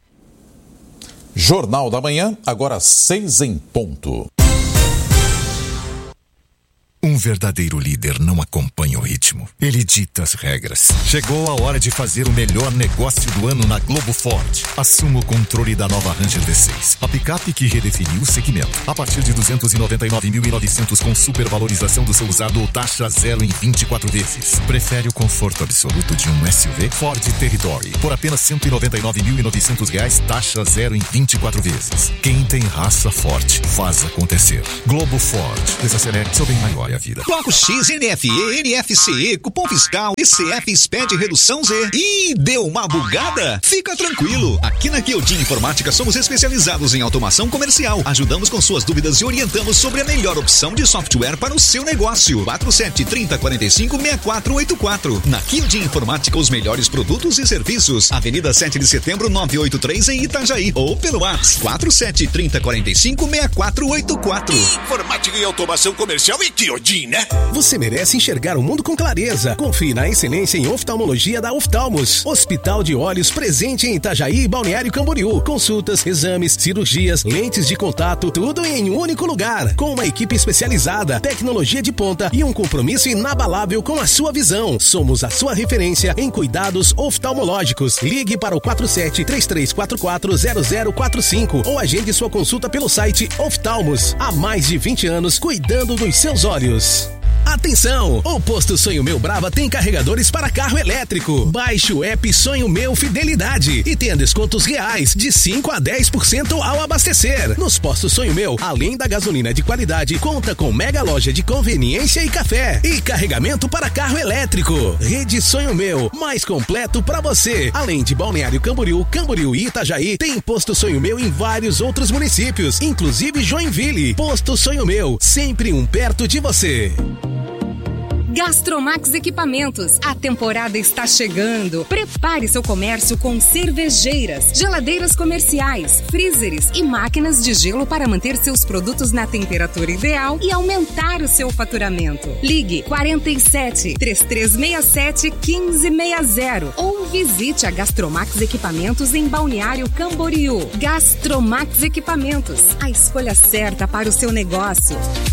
Speaker 4: Jornal da Manhã, agora seis em ponto.
Speaker 21: Um verdadeiro líder não acompanha o ritmo. Ele dita as regras. Chegou a hora de fazer o melhor negócio do ano na Globo Ford. Assuma o controle da nova Ranger V seis. A picape que redefiniu o segmento. A partir de duzentos e noventa e nove mil e novecentos com supervalorização do seu usado ou taxa zero em vinte e quatro vezes. Prefere o conforto absoluto de um S U V? Ford Territory. Por apenas cento e noventa e nove mil e novecentos reais, taxa zero em vinte e quatro vezes. Quem tem raça forte, faz acontecer. Globo Ford. Desacelere, seu bem maior é a vida.
Speaker 22: Bloco X, N F E, N F C E, cupom fiscal, E C F, S P E D, redução Z. Ih, deu uma bugada? Fica tranquilo. Aqui na Kyodin Informática somos especializados em automação comercial. Ajudamos com suas dúvidas e orientamos sobre a melhor opção de software para o seu negócio. quatro sete três zero quatro cinco seis quatro oito quatro. Na Kyodin Informática, os melhores produtos e serviços. Avenida sete de setembro, novecentos e oitenta e três em Itajaí. Ou pelo WhatsApp quatro sete três zero quatro cinco seis quatro oito quatro.
Speaker 23: Informática e automação comercial e Kyodin, né?
Speaker 24: Você merece enxergar o mundo com clareza. Confie na excelência em oftalmologia da Oftalmos. Hospital de Olhos presente em Itajaí e Balneário Camboriú. Consultas, exames, cirurgias, lentes de contato, tudo em um único lugar. Com uma equipe especializada, tecnologia de ponta e um compromisso inabalável com a sua visão. Somos a sua referência em cuidados oftalmológicos. Ligue para o quatro sete três três quatro quatro zero zero quatro cinco ou agende sua consulta pelo site Oftalmos. Há mais de vinte anos cuidando dos seus olhos. Atenção! O Posto Sonho Meu Brava tem carregadores para carro elétrico. Baixe o app Sonho Meu Fidelidade e tenha descontos reais de cinco a dez por cento ao abastecer. Nos postos Sonho Meu, além da gasolina de qualidade, conta com mega loja de conveniência e café e carregamento para carro elétrico. Rede Sonho Meu, mais completo para você. Além de Balneário Camboriú, Camboriú e Itajaí, tem Posto Sonho Meu em vários outros municípios, inclusive Joinville. Posto Sonho Meu, sempre um perto de você.
Speaker 25: Gastromax Equipamentos. A temporada está chegando. Prepare seu comércio com cervejeiras, geladeiras comerciais, freezers e máquinas de gelo para manter seus produtos na temperatura ideal e aumentar o seu faturamento. Ligue quarenta e sete, três três seis sete, um cinco seis zero ou visite a Gastromax Equipamentos em Balneário Camboriú. Gastromax Equipamentos. A escolha certa para o seu negócio.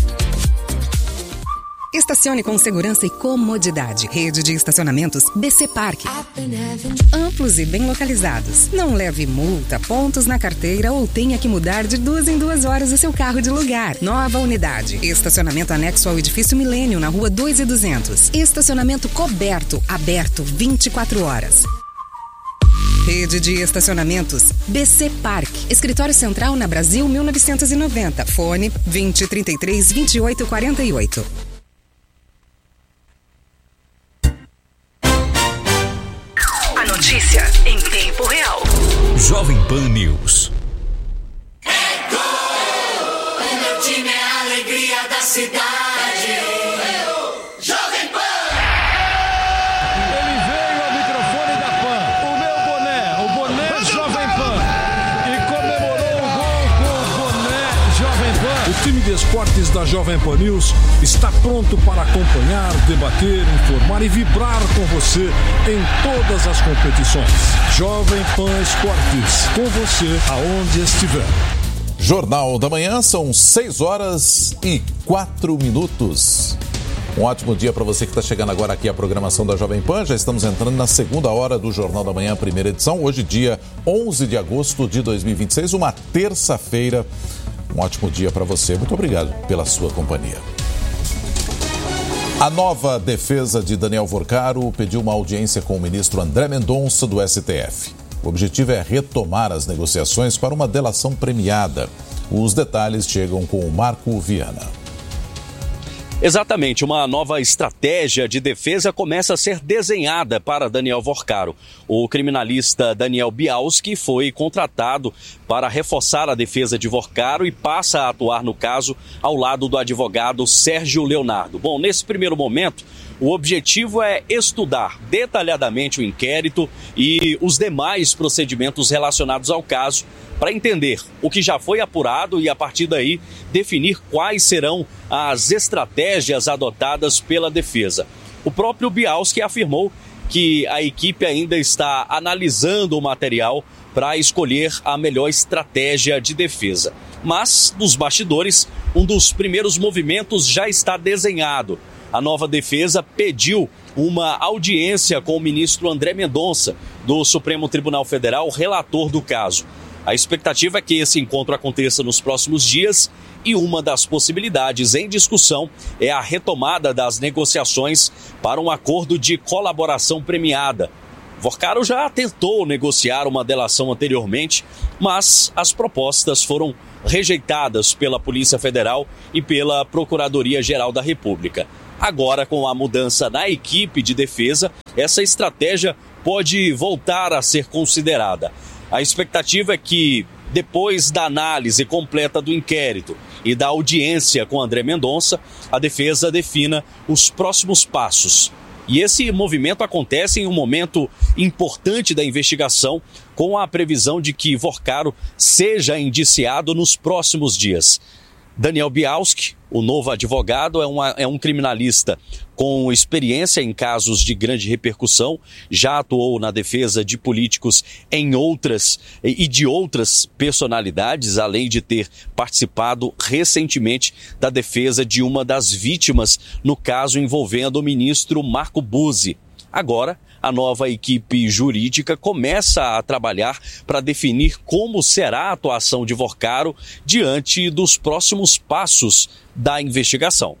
Speaker 25: Estacione com segurança e comodidade. Rede de estacionamentos B C Park. Amplos e bem localizados. Não leve multa, pontos na carteira ou tenha que mudar de duas em duas horas o seu carro de lugar. Nova unidade. Estacionamento anexo ao edifício Milênio, na rua dois e duzentos. Estacionamento coberto, aberto vinte e quatro horas. Rede de estacionamentos B C Park. Escritório Central na Brasil mil novecentos e noventa. Fone vinte, trinta e três, vinte e oito, quarenta e oito.
Speaker 26: Notícia em tempo real.
Speaker 27: Jovem Pan News.
Speaker 28: É gol! O meu time é a alegria da cidade. Jovem Pan!
Speaker 29: Ele veio ao microfone da Pan. O meu boné, o boné Jovem Pan. E comemorou o gol com o boné Jovem Pan. O time de esportes da Jovem Pan News está pronto para acompanhar, debater, informar e vibrar com você em todas as competições. Jovem Pan Esportes, com você aonde estiver.
Speaker 4: Jornal da Manhã, são seis horas e quatro minutos. Um ótimo dia para você que está chegando agora aqui à programação da Jovem Pan. Já estamos entrando na segunda hora do Jornal da Manhã, primeira edição. Hoje, dia onze de agosto de dois mil e vinte e seis, uma terça-feira. Um ótimo dia para você. Muito obrigado pela sua companhia. A nova defesa de Daniel Vorcaro pediu uma audiência com o ministro André Mendonça do S T F. O objetivo é retomar as negociações para uma delação premiada. Os detalhes chegam com o Marco Viana.
Speaker 30: Exatamente, uma nova estratégia de defesa começa a ser desenhada para Daniel Vorcaro. O criminalista Daniel Bialski foi contratado para reforçar a defesa de Vorcaro e passa a atuar no caso ao lado do advogado Sérgio Leonardo. Bom, nesse primeiro momento, o objetivo é estudar detalhadamente o inquérito e os demais procedimentos relacionados ao caso para entender o que já foi apurado e, a partir daí, definir quais serão as estratégias adotadas pela defesa. O próprio Bialski afirmou que a equipe ainda está analisando o material para escolher a melhor estratégia de defesa. Mas, nos bastidores, um dos primeiros movimentos já está desenhado. A nova defesa pediu uma audiência com o ministro André Mendonça, do Supremo Tribunal Federal, relator do caso. A expectativa é que esse encontro aconteça nos próximos dias e uma das possibilidades em discussão é a retomada das negociações para um acordo de colaboração premiada. Vorcaro já tentou negociar uma delação anteriormente, mas as propostas foram rejeitadas pela Polícia Federal e pela Procuradoria-Geral da República. Agora, com a mudança na equipe de defesa, essa estratégia pode voltar a ser considerada. A expectativa é que, depois da análise completa do inquérito e da audiência com André Mendonça, a defesa defina os próximos passos. E esse movimento acontece em um momento importante da investigação, com a previsão de que Vorcaro seja indiciado nos próximos dias. Daniel Bialski, o novo advogado, é, uma, é um criminalista com experiência em casos de grande repercussão, já atuou na defesa de políticos em outras e de outras personalidades, além de ter participado recentemente da defesa de uma das vítimas no caso envolvendo o ministro Marco Buzzi. Agora, a nova equipe jurídica começa a trabalhar para definir como será a atuação de Vorcaro diante dos próximos passos da investigação.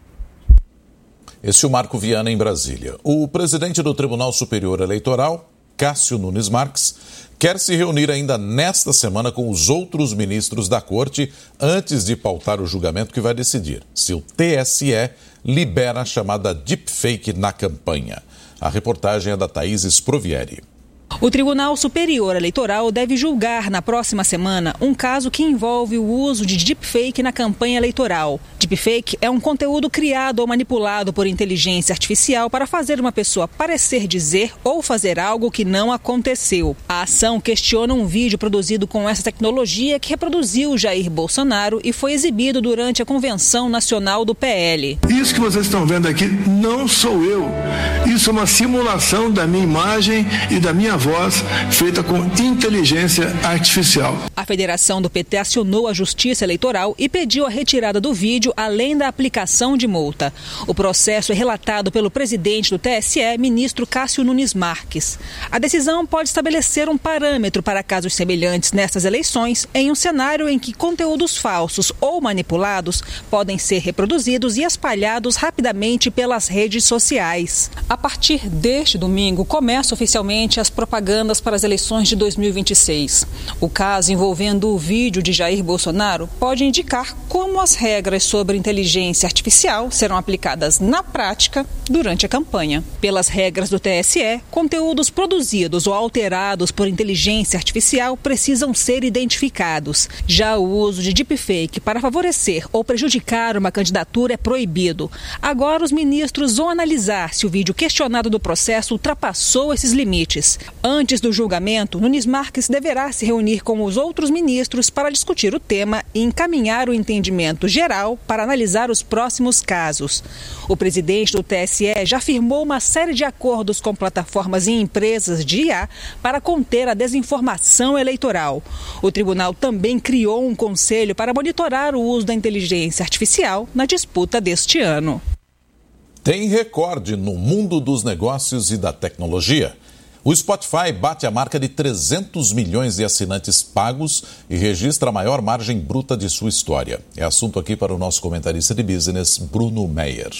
Speaker 4: Este é o Marco Viana em Brasília. O presidente do Tribunal Superior Eleitoral, Cássio Nunes Marques, quer se reunir ainda nesta semana com os outros ministros da Corte antes de pautar o julgamento que vai decidir se o T S E libera a chamada deepfake na campanha. A reportagem é da Thaís Sprovieri.
Speaker 1: O Tribunal Superior Eleitoral deve julgar na próxima semana um caso que envolve o uso de deepfake na campanha eleitoral. Deepfake é um conteúdo criado ou manipulado por inteligência artificial para fazer uma pessoa parecer dizer ou fazer algo que não aconteceu. A ação questiona um vídeo produzido com essa tecnologia que reproduziu Jair Bolsonaro e foi exibido durante a Convenção Nacional do P L.
Speaker 2: Isso que vocês estão vendo aqui não sou eu. Isso é uma simulação da minha imagem e da minha voz feita com inteligência artificial.
Speaker 1: A federação do P T acionou a Justiça Eleitoral e pediu a retirada do vídeo, além da aplicação de multa. O processo é relatado pelo presidente do T S E, ministro Cássio Nunes Marques. A decisão pode estabelecer um parâmetro para casos semelhantes nessas eleições, em um cenário em que conteúdos falsos ou manipulados podem ser reproduzidos e espalhados rapidamente pelas redes sociais. A partir deste domingo, começa oficialmente as propagandas para as eleições de dois mil e vinte e seis. O caso envolvendo o vídeo de Jair Bolsonaro pode indicar como as regras sobre inteligência artificial serão aplicadas na prática durante a campanha. Pelas regras do T S E, conteúdos produzidos ou alterados por inteligência artificial precisam ser identificados. Já o uso de deepfake para favorecer ou prejudicar uma candidatura é proibido. Agora, os ministros vão analisar se o vídeo questionado do processo ultrapassou esses limites. Antes do julgamento, Nunes Marques deverá se reunir com os outros ministros para discutir o tema e encaminhar o entendimento geral para analisar os próximos casos. O presidente do T S E já firmou uma série de acordos com plataformas e empresas de I A para conter a desinformação eleitoral. O tribunal também criou um conselho para monitorar o uso da inteligência artificial na disputa deste ano.
Speaker 4: Tem recorde no mundo dos negócios e da tecnologia. O Spotify bate a marca de trezentos milhões de assinantes pagos e registra a maior margem bruta de sua história. É assunto aqui para o nosso comentarista de business, Bruno Meyer.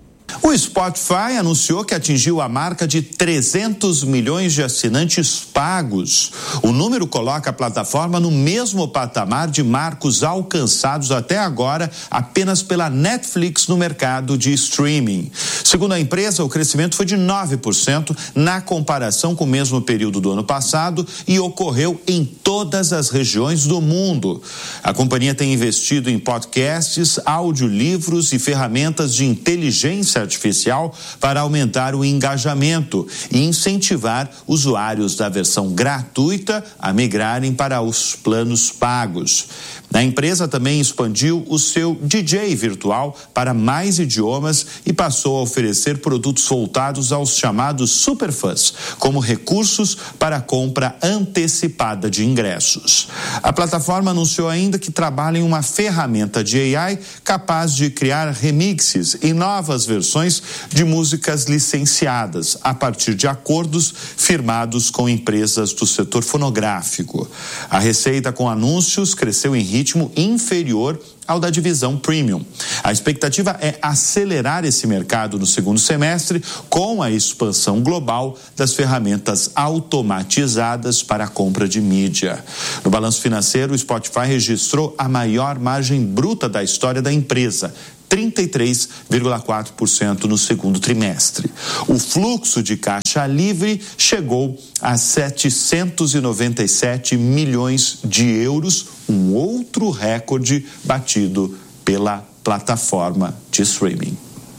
Speaker 3: O Spotify anunciou que atingiu a marca de trezentos milhões de assinantes pagos. O número coloca a plataforma no mesmo patamar de marcos alcançados até agora apenas pela Netflix no mercado de streaming. Segundo a empresa, o crescimento foi de nove por cento na comparação com o mesmo período do ano passado e ocorreu em todas as regiões do mundo. A companhia tem investido em podcasts, audiolivros e ferramentas de inteligência artificial para aumentar o engajamento e incentivar usuários da versão gratuita a migrarem para os planos pagos. A empresa também expandiu o seu D J virtual para mais idiomas e passou a oferecer produtos voltados aos chamados superfãs, como recursos para a compra antecipada de ingressos. A plataforma anunciou ainda que trabalha em uma ferramenta de A I capaz de criar remixes e novas versões de músicas licenciadas a partir de acordos firmados com empresas do setor fonográfico. A receita com anúncios cresceu em ritmo inferior ao da divisão Premium. A expectativa é acelerar esse mercado no segundo semestre com a expansão global das ferramentas automatizadas para a compra de mídia. No balanço financeiro, o Spotify registrou a maior margem bruta da história da empresa, trinta e três vírgula quatro por cento no segundo trimestre. O fluxo de caixa livre chegou a setecentos e noventa e sete milhões de euros, um outro recorde batido pela plataforma de streaming.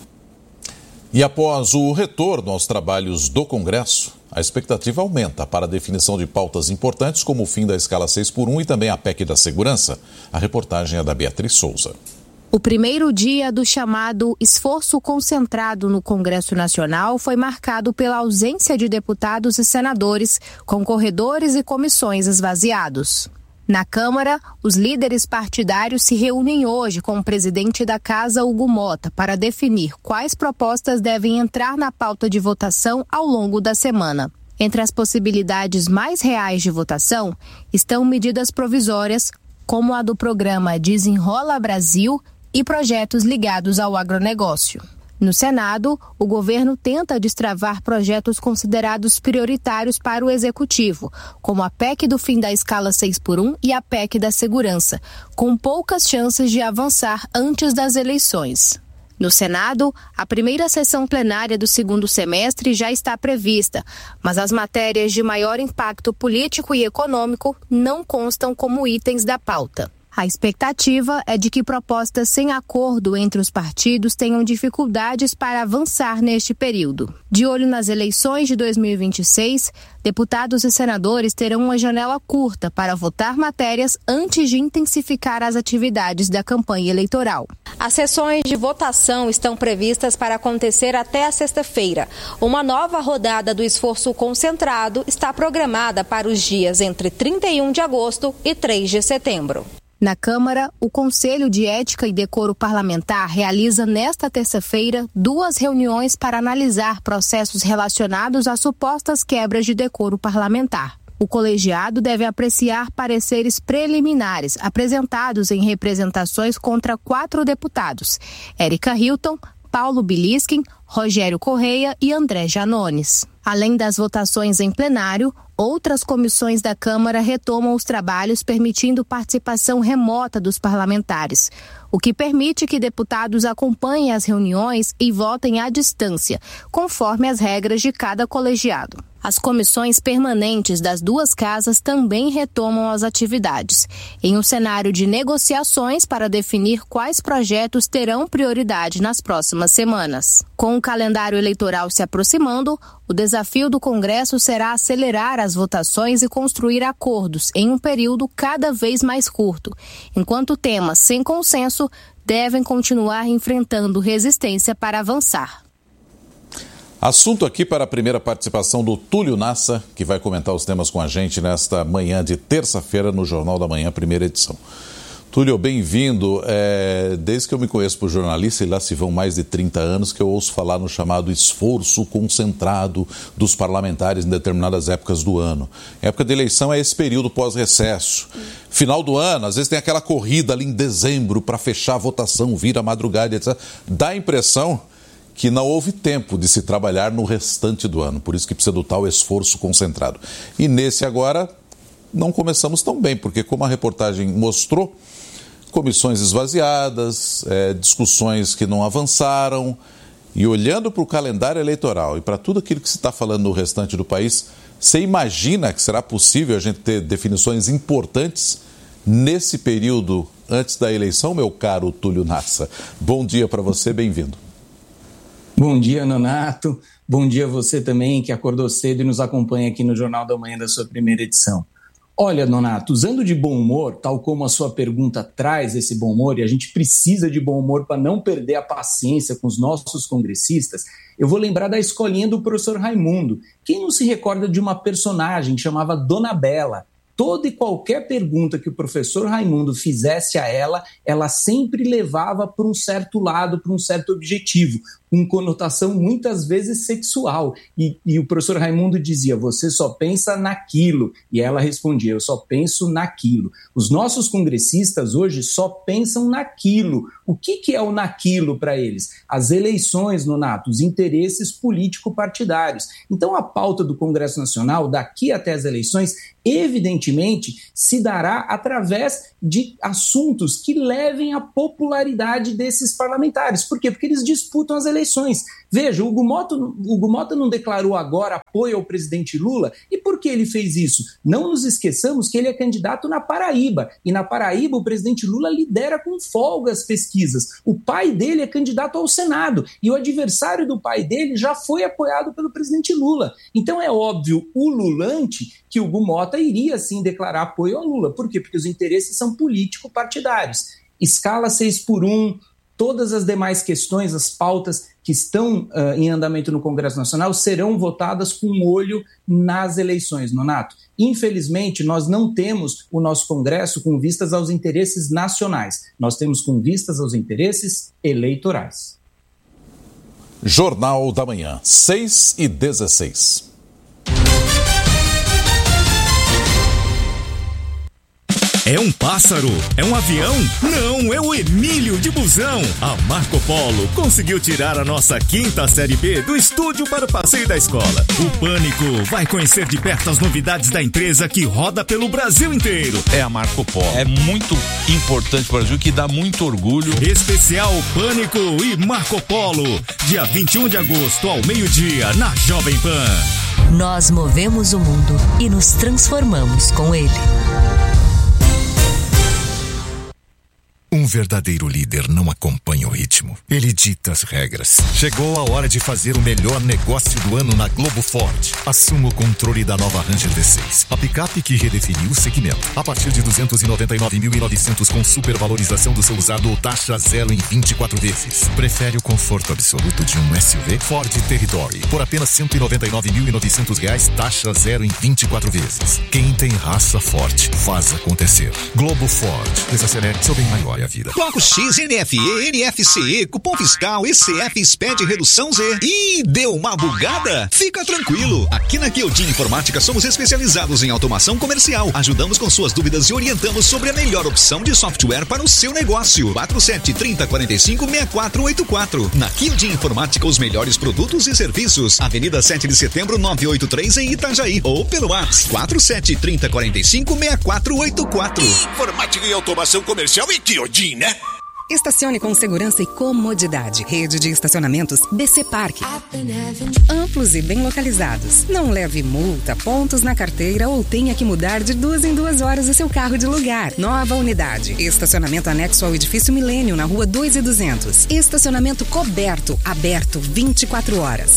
Speaker 4: E após o retorno aos trabalhos do Congresso, a expectativa aumenta para a definição de pautas importantes como o fim da escala seis por um e também a P E C da segurança. A reportagem é da Beatriz Souza.
Speaker 18: O primeiro dia do chamado esforço concentrado no Congresso Nacional foi marcado pela ausência de deputados e senadores, com corredores e comissões esvaziados. Na Câmara, os líderes partidários se reúnem hoje com o presidente da Casa, Hugo Mota, para definir quais propostas devem entrar na pauta de votação ao longo da semana. Entre as possibilidades mais reais de votação estão medidas provisórias, como a do programa Desenrola Brasil, e projetos ligados ao agronegócio. No Senado, o governo tenta destravar projetos considerados prioritários para o Executivo, como a P E C do fim da escala seis por um e a P E C da segurança, com poucas chances de avançar antes das eleições. No Senado, a primeira sessão plenária do segundo semestre já está prevista, mas as matérias de maior impacto político e econômico não constam como itens da pauta. A expectativa é de que propostas sem acordo entre os partidos tenham dificuldades para avançar neste período. De olho nas eleições de dois mil e vinte e seis, deputados e senadores terão uma janela curta para votar matérias antes de intensificar as atividades da campanha eleitoral.
Speaker 20: As sessões de votação estão previstas para acontecer até a sexta-feira. Uma nova rodada do esforço concentrado está programada para os dias entre trinta e um de agosto e três de setembro.
Speaker 18: Na Câmara, o Conselho de Ética e Decoro Parlamentar realiza nesta terça-feira duas reuniões para analisar processos relacionados a supostas quebras de decoro parlamentar. O colegiado deve apreciar pareceres preliminares apresentados em representações contra quatro deputados: Érica Hilton, Paulo Biliskin, Rogério Correia e André Janones. Além das votações em plenário, outras comissões da Câmara retomam os trabalhos permitindo participação remota dos parlamentares, o que permite que deputados acompanhem as reuniões e votem à distância, conforme as regras de cada colegiado. As comissões permanentes das duas casas também retomam as atividades, em um cenário de negociações para definir quais projetos terão prioridade nas próximas semanas. Com o calendário eleitoral se aproximando, o desafio do Congresso será acelerar as votações e construir acordos em um período cada vez mais curto, enquanto temas sem consenso devem continuar enfrentando resistência para avançar.
Speaker 4: Assunto aqui para a primeira participação do Túlio Nassa, que vai comentar os temas com a gente nesta manhã de terça-feira no Jornal da Manhã, primeira edição. Túlio, bem-vindo. É, desde que eu me conheço por jornalista, e lá se vão mais de trinta anos, que eu ouço falar no chamado esforço concentrado dos parlamentares em determinadas épocas do ano. A época de eleição é esse período pós-recesso. Final do ano, às vezes tem aquela corrida ali em dezembro para fechar a votação, vir a madrugada, etcétera. Dá a impressão que não houve tempo de se trabalhar no restante do ano, por isso que precisa do tal esforço concentrado. E nesse agora não começamos tão bem, porque como a reportagem mostrou, comissões esvaziadas, é, discussões que não avançaram, e olhando para o calendário eleitoral e para tudo aquilo que se está falando no restante do país, você imagina que será possível a gente ter definições importantes nesse período antes da eleição, meu caro Túlio Nassa? Bom dia para você, bem-vindo.
Speaker 5: Bom dia, Nonato. Bom dia a você também, que acordou cedo e nos acompanha aqui no Jornal da Manhã da sua primeira edição. Olha, Nonato, usando de bom humor, tal como a sua pergunta traz esse bom humor, e a gente precisa de bom humor para não perder a paciência com os nossos congressistas, eu vou lembrar da escolinha do professor Raimundo. Quem não se recorda de uma personagem que chamava Dona Bela? Toda e qualquer pergunta que o professor Raimundo fizesse a ela, ela sempre levava para um certo lado, para um certo objetivo, com conotação muitas vezes sexual. E, e o professor Raimundo dizia, você só pensa naquilo. E ela respondia, eu só penso naquilo. Os nossos congressistas hoje só pensam naquilo. O que, que é o naquilo para eles? As eleições, Nonato, os interesses político-partidários. Então a pauta do Congresso Nacional, daqui até as eleições, evidentemente, se dará através de assuntos que levem à popularidade desses parlamentares. Por quê? Porque eles disputam as eleições. Veja, o Hugo Mota, o Hugo Mota não declarou agora apoio ao presidente Lula. E por que ele fez isso? Não nos esqueçamos que ele é candidato na Paraíba. E na Paraíba o presidente Lula lidera com folga as pesquisas. O pai dele é candidato ao Senado. E o adversário do pai dele já foi apoiado pelo presidente Lula. Então é óbvio, ululante, que o Hugo Mota iria sim declarar apoio ao Lula. Por quê? Porque os interesses são político-partidários. Escala seis por um, todas as demais questões, as pautas que estão uh, em andamento no Congresso Nacional serão votadas com um olho nas eleições, Nonato. Infelizmente, nós não temos o nosso Congresso com vistas aos interesses nacionais. Nós temos com vistas aos interesses eleitorais.
Speaker 4: Jornal da Manhã, seis e dezesseis.
Speaker 21: É um pássaro? É um avião? Não, é o Emílio de Busão. A Marco Polo conseguiu tirar a nossa quinta série B do estúdio para o passeio da escola. O Pânico vai conhecer de perto as novidades da empresa que roda pelo Brasil inteiro.
Speaker 6: É a Marco Polo. É muito importante para o Brasil, que dá muito orgulho.
Speaker 21: Especial Pânico e Marco Polo. Dia vinte e um de agosto, ao meio-dia, na Jovem Pan.
Speaker 7: Nós movemos o mundo e nos transformamos com ele.
Speaker 21: Um verdadeiro líder não acompanha o ritmo. Ele dita as regras. Chegou a hora de fazer o melhor negócio do ano na Globo Ford. Assuma o controle da nova Ranger D seis. A picape que redefiniu o segmento. A partir de duzentos e noventa e nove mil e novecentos com supervalorização do seu usado ou taxa zero em vinte e quatro vezes. Prefere o conforto absoluto de um S U V? Ford Territory. Por apenas cento e noventa e nove mil e novecentos reais, taxa zero em vinte e quatro vezes. Quem tem raça forte, faz acontecer. Globo Ford. Desacelere seu bem maior e a vida.
Speaker 22: Bloco X, N F E, N F C E, cupom fiscal, E C F, S P E D, redução Z. Ih, deu uma bugada? Fica tranquilo. Aqui na Keldin Informática somos especializados em automação comercial. Ajudamos com suas dúvidas e orientamos sobre a melhor opção de software para o seu negócio. quatro sete três zero quatro cinco seis quatro oito quatro. Na Keldin Informática, os melhores produtos e serviços. Avenida sete de setembro, novecentos e oitenta e três, em Itajaí. Ou pelo WhatsApp quatro sete três zero quatro cinco seis quatro oito quatro.
Speaker 23: Informática e automação comercial e Keldin, né?
Speaker 25: Estacione com segurança e comodidade. Rede de estacionamentos B C Park. Amplos e bem localizados. Não leve multa, pontos na carteira ou tenha que mudar de duas em duas horas o seu carro de lugar. Nova unidade. Estacionamento anexo ao edifício Milênio, na rua dois e duzentos. Estacionamento coberto, aberto vinte e quatro horas.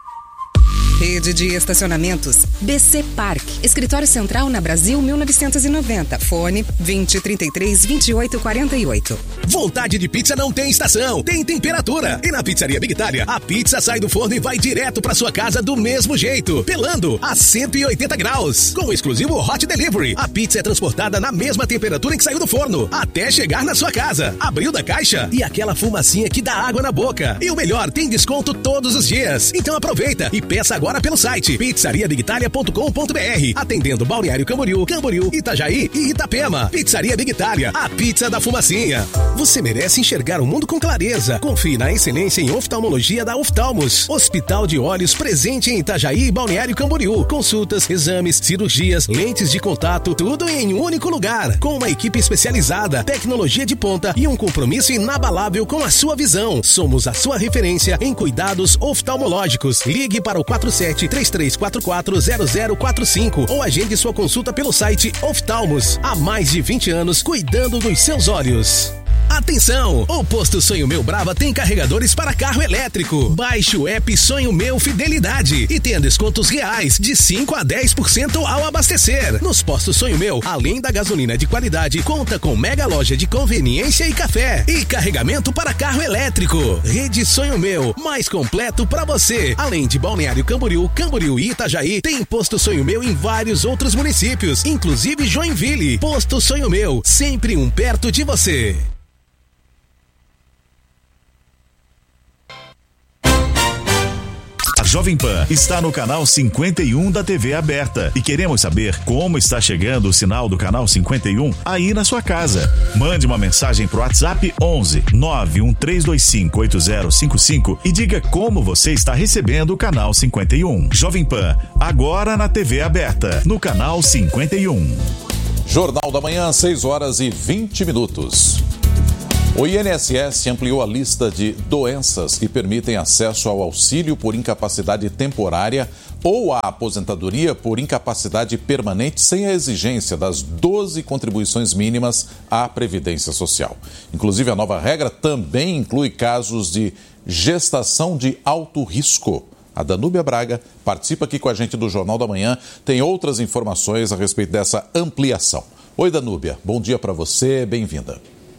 Speaker 25: Rede de estacionamentos B C Park. Escritório Central na Brasil mil novecentos e noventa. Fone vinte, trinta e três, vinte e oito, quarenta e oito.
Speaker 24: Vontade de pizza não tem estação, tem temperatura. E na Pizzaria Big Itália, a pizza sai do forno e vai direto pra sua casa do mesmo jeito, pelando a cento e oitenta graus. Com o exclusivo Hot Delivery, a pizza é transportada na mesma temperatura em que saiu do forno, até chegar na sua casa. Abriu da caixa e aquela fumacinha que dá água na boca. E o melhor, tem desconto todos os dias. Então aproveita e peça agora pelo site pizzaria big italia ponto com ponto b r, atendendo Balneário Camboriú, Camboriú, Itajaí e Itapema. Pizzaria Big Itália, a pizza da fumacinha. Você merece enxergar o mundo com clareza. Confie na excelência em oftalmologia da Oftalmos. Hospital de Olhos presente em Itajaí e Balneário Camboriú. Consultas, exames, cirurgias, lentes de contato, tudo em um único lugar. Com uma equipe especializada, tecnologia de ponta e um compromisso inabalável com a sua visão. Somos a sua referência em cuidados oftalmológicos. Ligue para o quatro sete três três quatro quatro zero zero quatro cinco ou agende sua consulta pelo site Oftalmos. Há mais de vinte anos cuidando dos seus olhos. A Atenção! O Posto Sonho Meu Brava tem carregadores para carro elétrico. Baixe o app Sonho Meu Fidelidade e tenha descontos reais de cinco a dez por cento ao abastecer. Nos postos Sonho Meu, além da gasolina de qualidade, conta com mega loja de conveniência e café e carregamento para carro elétrico. Rede Sonho Meu, mais completo para você. Além de Balneário Camboriú, Camboriú e Itajaí, tem Posto Sonho Meu em vários outros municípios, inclusive Joinville. Posto Sonho Meu, sempre um perto de você.
Speaker 8: A Jovem Pan está no canal cinquenta e um da T V aberta e queremos saber como está chegando o sinal do canal cinquenta e um aí na sua casa. Mande uma mensagem pro WhatsApp onze nove um três dois cinco oito zero cinco cinco e diga como você está recebendo o canal cinquenta e um. Jovem Pan, agora na T V aberta, no canal cinquenta e um.
Speaker 4: Jornal da Manhã, seis horas e vinte minutos. O I N S S ampliou a lista de doenças que permitem acesso ao auxílio por incapacidade temporária ou à aposentadoria por incapacidade permanente sem a exigência das doze contribuições mínimas à Previdência Social. Inclusive, a nova regra também inclui casos de gestação de alto risco. A Danúbia Braga participa aqui com a gente do Jornal da Manhã, tem outras informações a respeito dessa ampliação. Oi, Danúbia, bom dia para você, bem-vinda.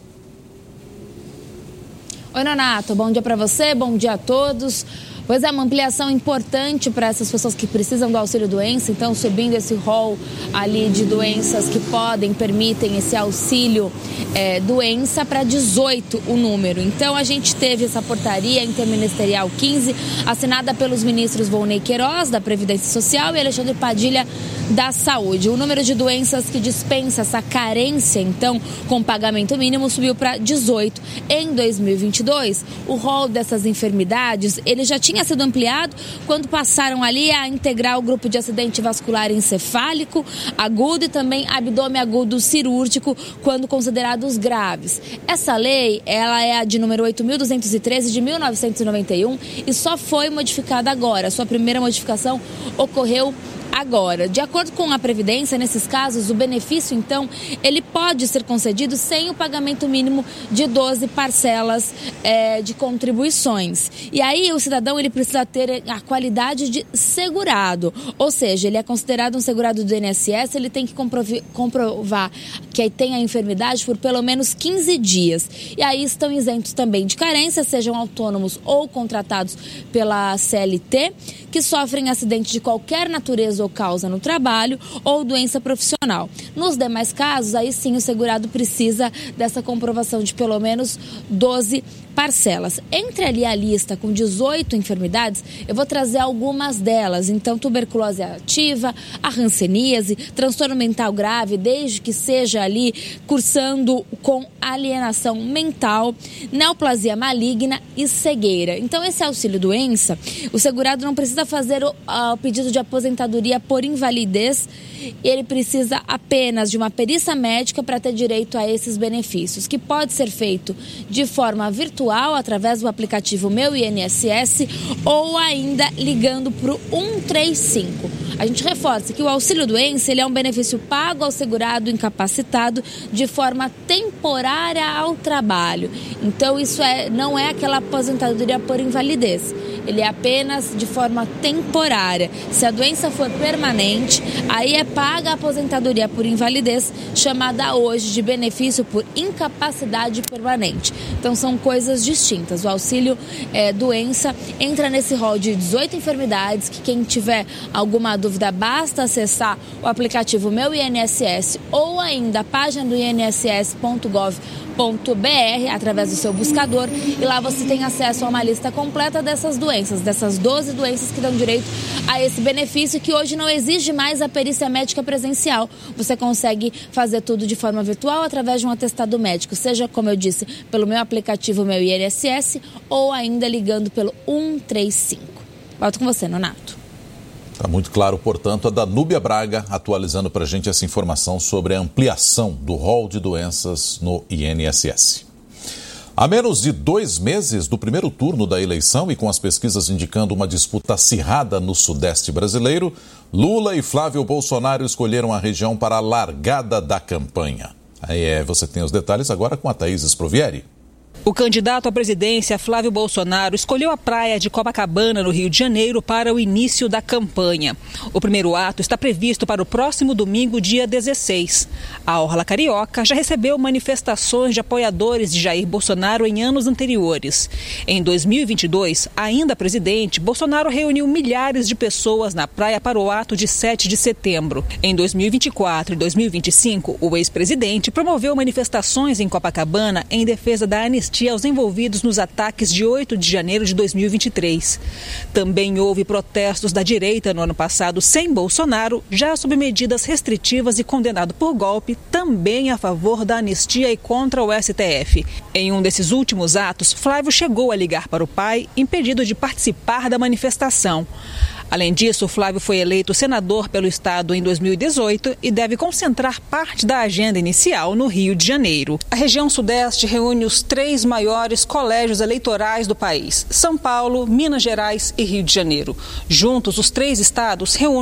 Speaker 9: Oi, Nonato, bom dia para você, bom dia a todos. Pois é, uma ampliação importante para essas pessoas que precisam do auxílio-doença, então subindo esse rol ali de doenças que podem, permitem esse auxílio é, doença para dezoito o número. Então a gente teve essa portaria interministerial quinze, assinada pelos ministros Volney Queiroz, da Previdência Social, e Alexandre Padilha, da Saúde. O número de doenças que dispensa essa carência, então, com pagamento mínimo, subiu para dezoito. Em dois mil e vinte e dois, o rol dessas enfermidades, ele já tinha tinha sido ampliado quando passaram ali a integrar o grupo de acidente vascular encefálico agudo e também abdômen agudo cirúrgico quando considerados graves. Essa lei, ela é a de número oito mil duzentos e treze de mil novecentos e noventa e um e só foi modificada agora. Sua primeira modificação ocorreu agora. De acordo com a Previdência, nesses casos, o benefício, então, ele pode ser concedido sem o pagamento mínimo de doze parcelas é, de contribuições. E aí, o cidadão, ele precisa ter a qualidade de segurado, ou seja, ele é considerado um segurado do I N S S, ele tem que comprovar que tem a enfermidade por pelo menos quinze dias. E aí estão isentos também de carência, sejam autônomos ou contratados pela C L T, que sofrem acidente de qualquer natureza ou causa no trabalho ou doença profissional. Nos demais casos, aí sim o segurado precisa dessa comprovação de pelo menos doze parcelas. Entre ali a lista com dezoito enfermidades, eu vou trazer algumas delas. Então, tuberculose ativa, a hanseníase, transtorno mental grave, desde que seja ali cursando com alienação mental, neoplasia maligna e cegueira. Então, esse auxílio-doença, o segurado não precisa fazer o, o pedido de aposentadoria por invalidez, ele precisa apenas de uma perícia médica para ter direito a esses benefícios, que pode ser feito de forma virtual, através do aplicativo Meu I N S S, ou ainda ligando para o um três cinco. A gente reforça que o auxílio-doença, ele é um benefício pago ao segurado incapacitado de forma temporária ao trabalho. Então, isso é, não é aquela aposentadoria por invalidez. Ele é apenas de forma temporária. Se a doença for permanente, aí é paga a aposentadoria por invalidez, chamada hoje de benefício por incapacidade permanente. Então, são coisas distintas. O auxílio é, doença entra nesse rol de dezoito enfermidades, que quem tiver alguma dúvida, basta acessar o aplicativo Meu I N S S ou ainda a página do I N S S ponto gov ponto br através do seu buscador, e lá você tem acesso a uma lista completa dessas doenças, dessas doze doenças que dão direito a esse benefício, que hoje não exige mais a perícia médica presencial. Você consegue fazer tudo de forma virtual através de um atestado médico, seja, como eu disse, pelo meu aplicativo Meu I N S S ou ainda ligando pelo um três cinco. Volto com você, Nonato.
Speaker 4: Está muito claro, portanto, a Danúbia Braga atualizando para a gente essa informação sobre a ampliação do rol de doenças no I N S S. A menos de dois meses do primeiro turno da eleição e com as pesquisas indicando uma disputa acirrada no Sudeste brasileiro, Lula e Flávio Bolsonaro escolheram a região para a largada da campanha. Aí é, você tem os detalhes agora com a Thaís Sprovieri.
Speaker 1: O candidato à presidência, Flávio Bolsonaro, escolheu a praia de Copacabana, no Rio de Janeiro, para o início da campanha. O primeiro ato está previsto para o próximo domingo, dia dezesseis. A Orla Carioca já recebeu manifestações de apoiadores de Jair Bolsonaro em anos anteriores. Em dois mil e vinte e dois, ainda presidente, Bolsonaro reuniu milhares de pessoas na praia para o ato de sete de setembro. Em dois mil e vinte e quatro e dois mil e vinte e cinco, o ex-presidente promoveu manifestações em Copacabana em defesa da anistia aos envolvidos nos ataques de oito de janeiro de dois mil e vinte e três. Também houve protestos da direita no ano passado sem Bolsonaro, já sob medidas restritivas e condenado por golpe, também a favor da anistia e contra o S T F. Em um desses últimos atos, Flávio chegou a ligar para o pai, impedido de participar da manifestação. Além disso, Flávio foi eleito senador pelo estado em dois mil e dezoito e deve concentrar parte da agenda inicial no Rio de Janeiro. A região sudeste reúne os três maiores colégios eleitorais do país: São Paulo, Minas Gerais e Rio de Janeiro. Juntos, os três estados reúnem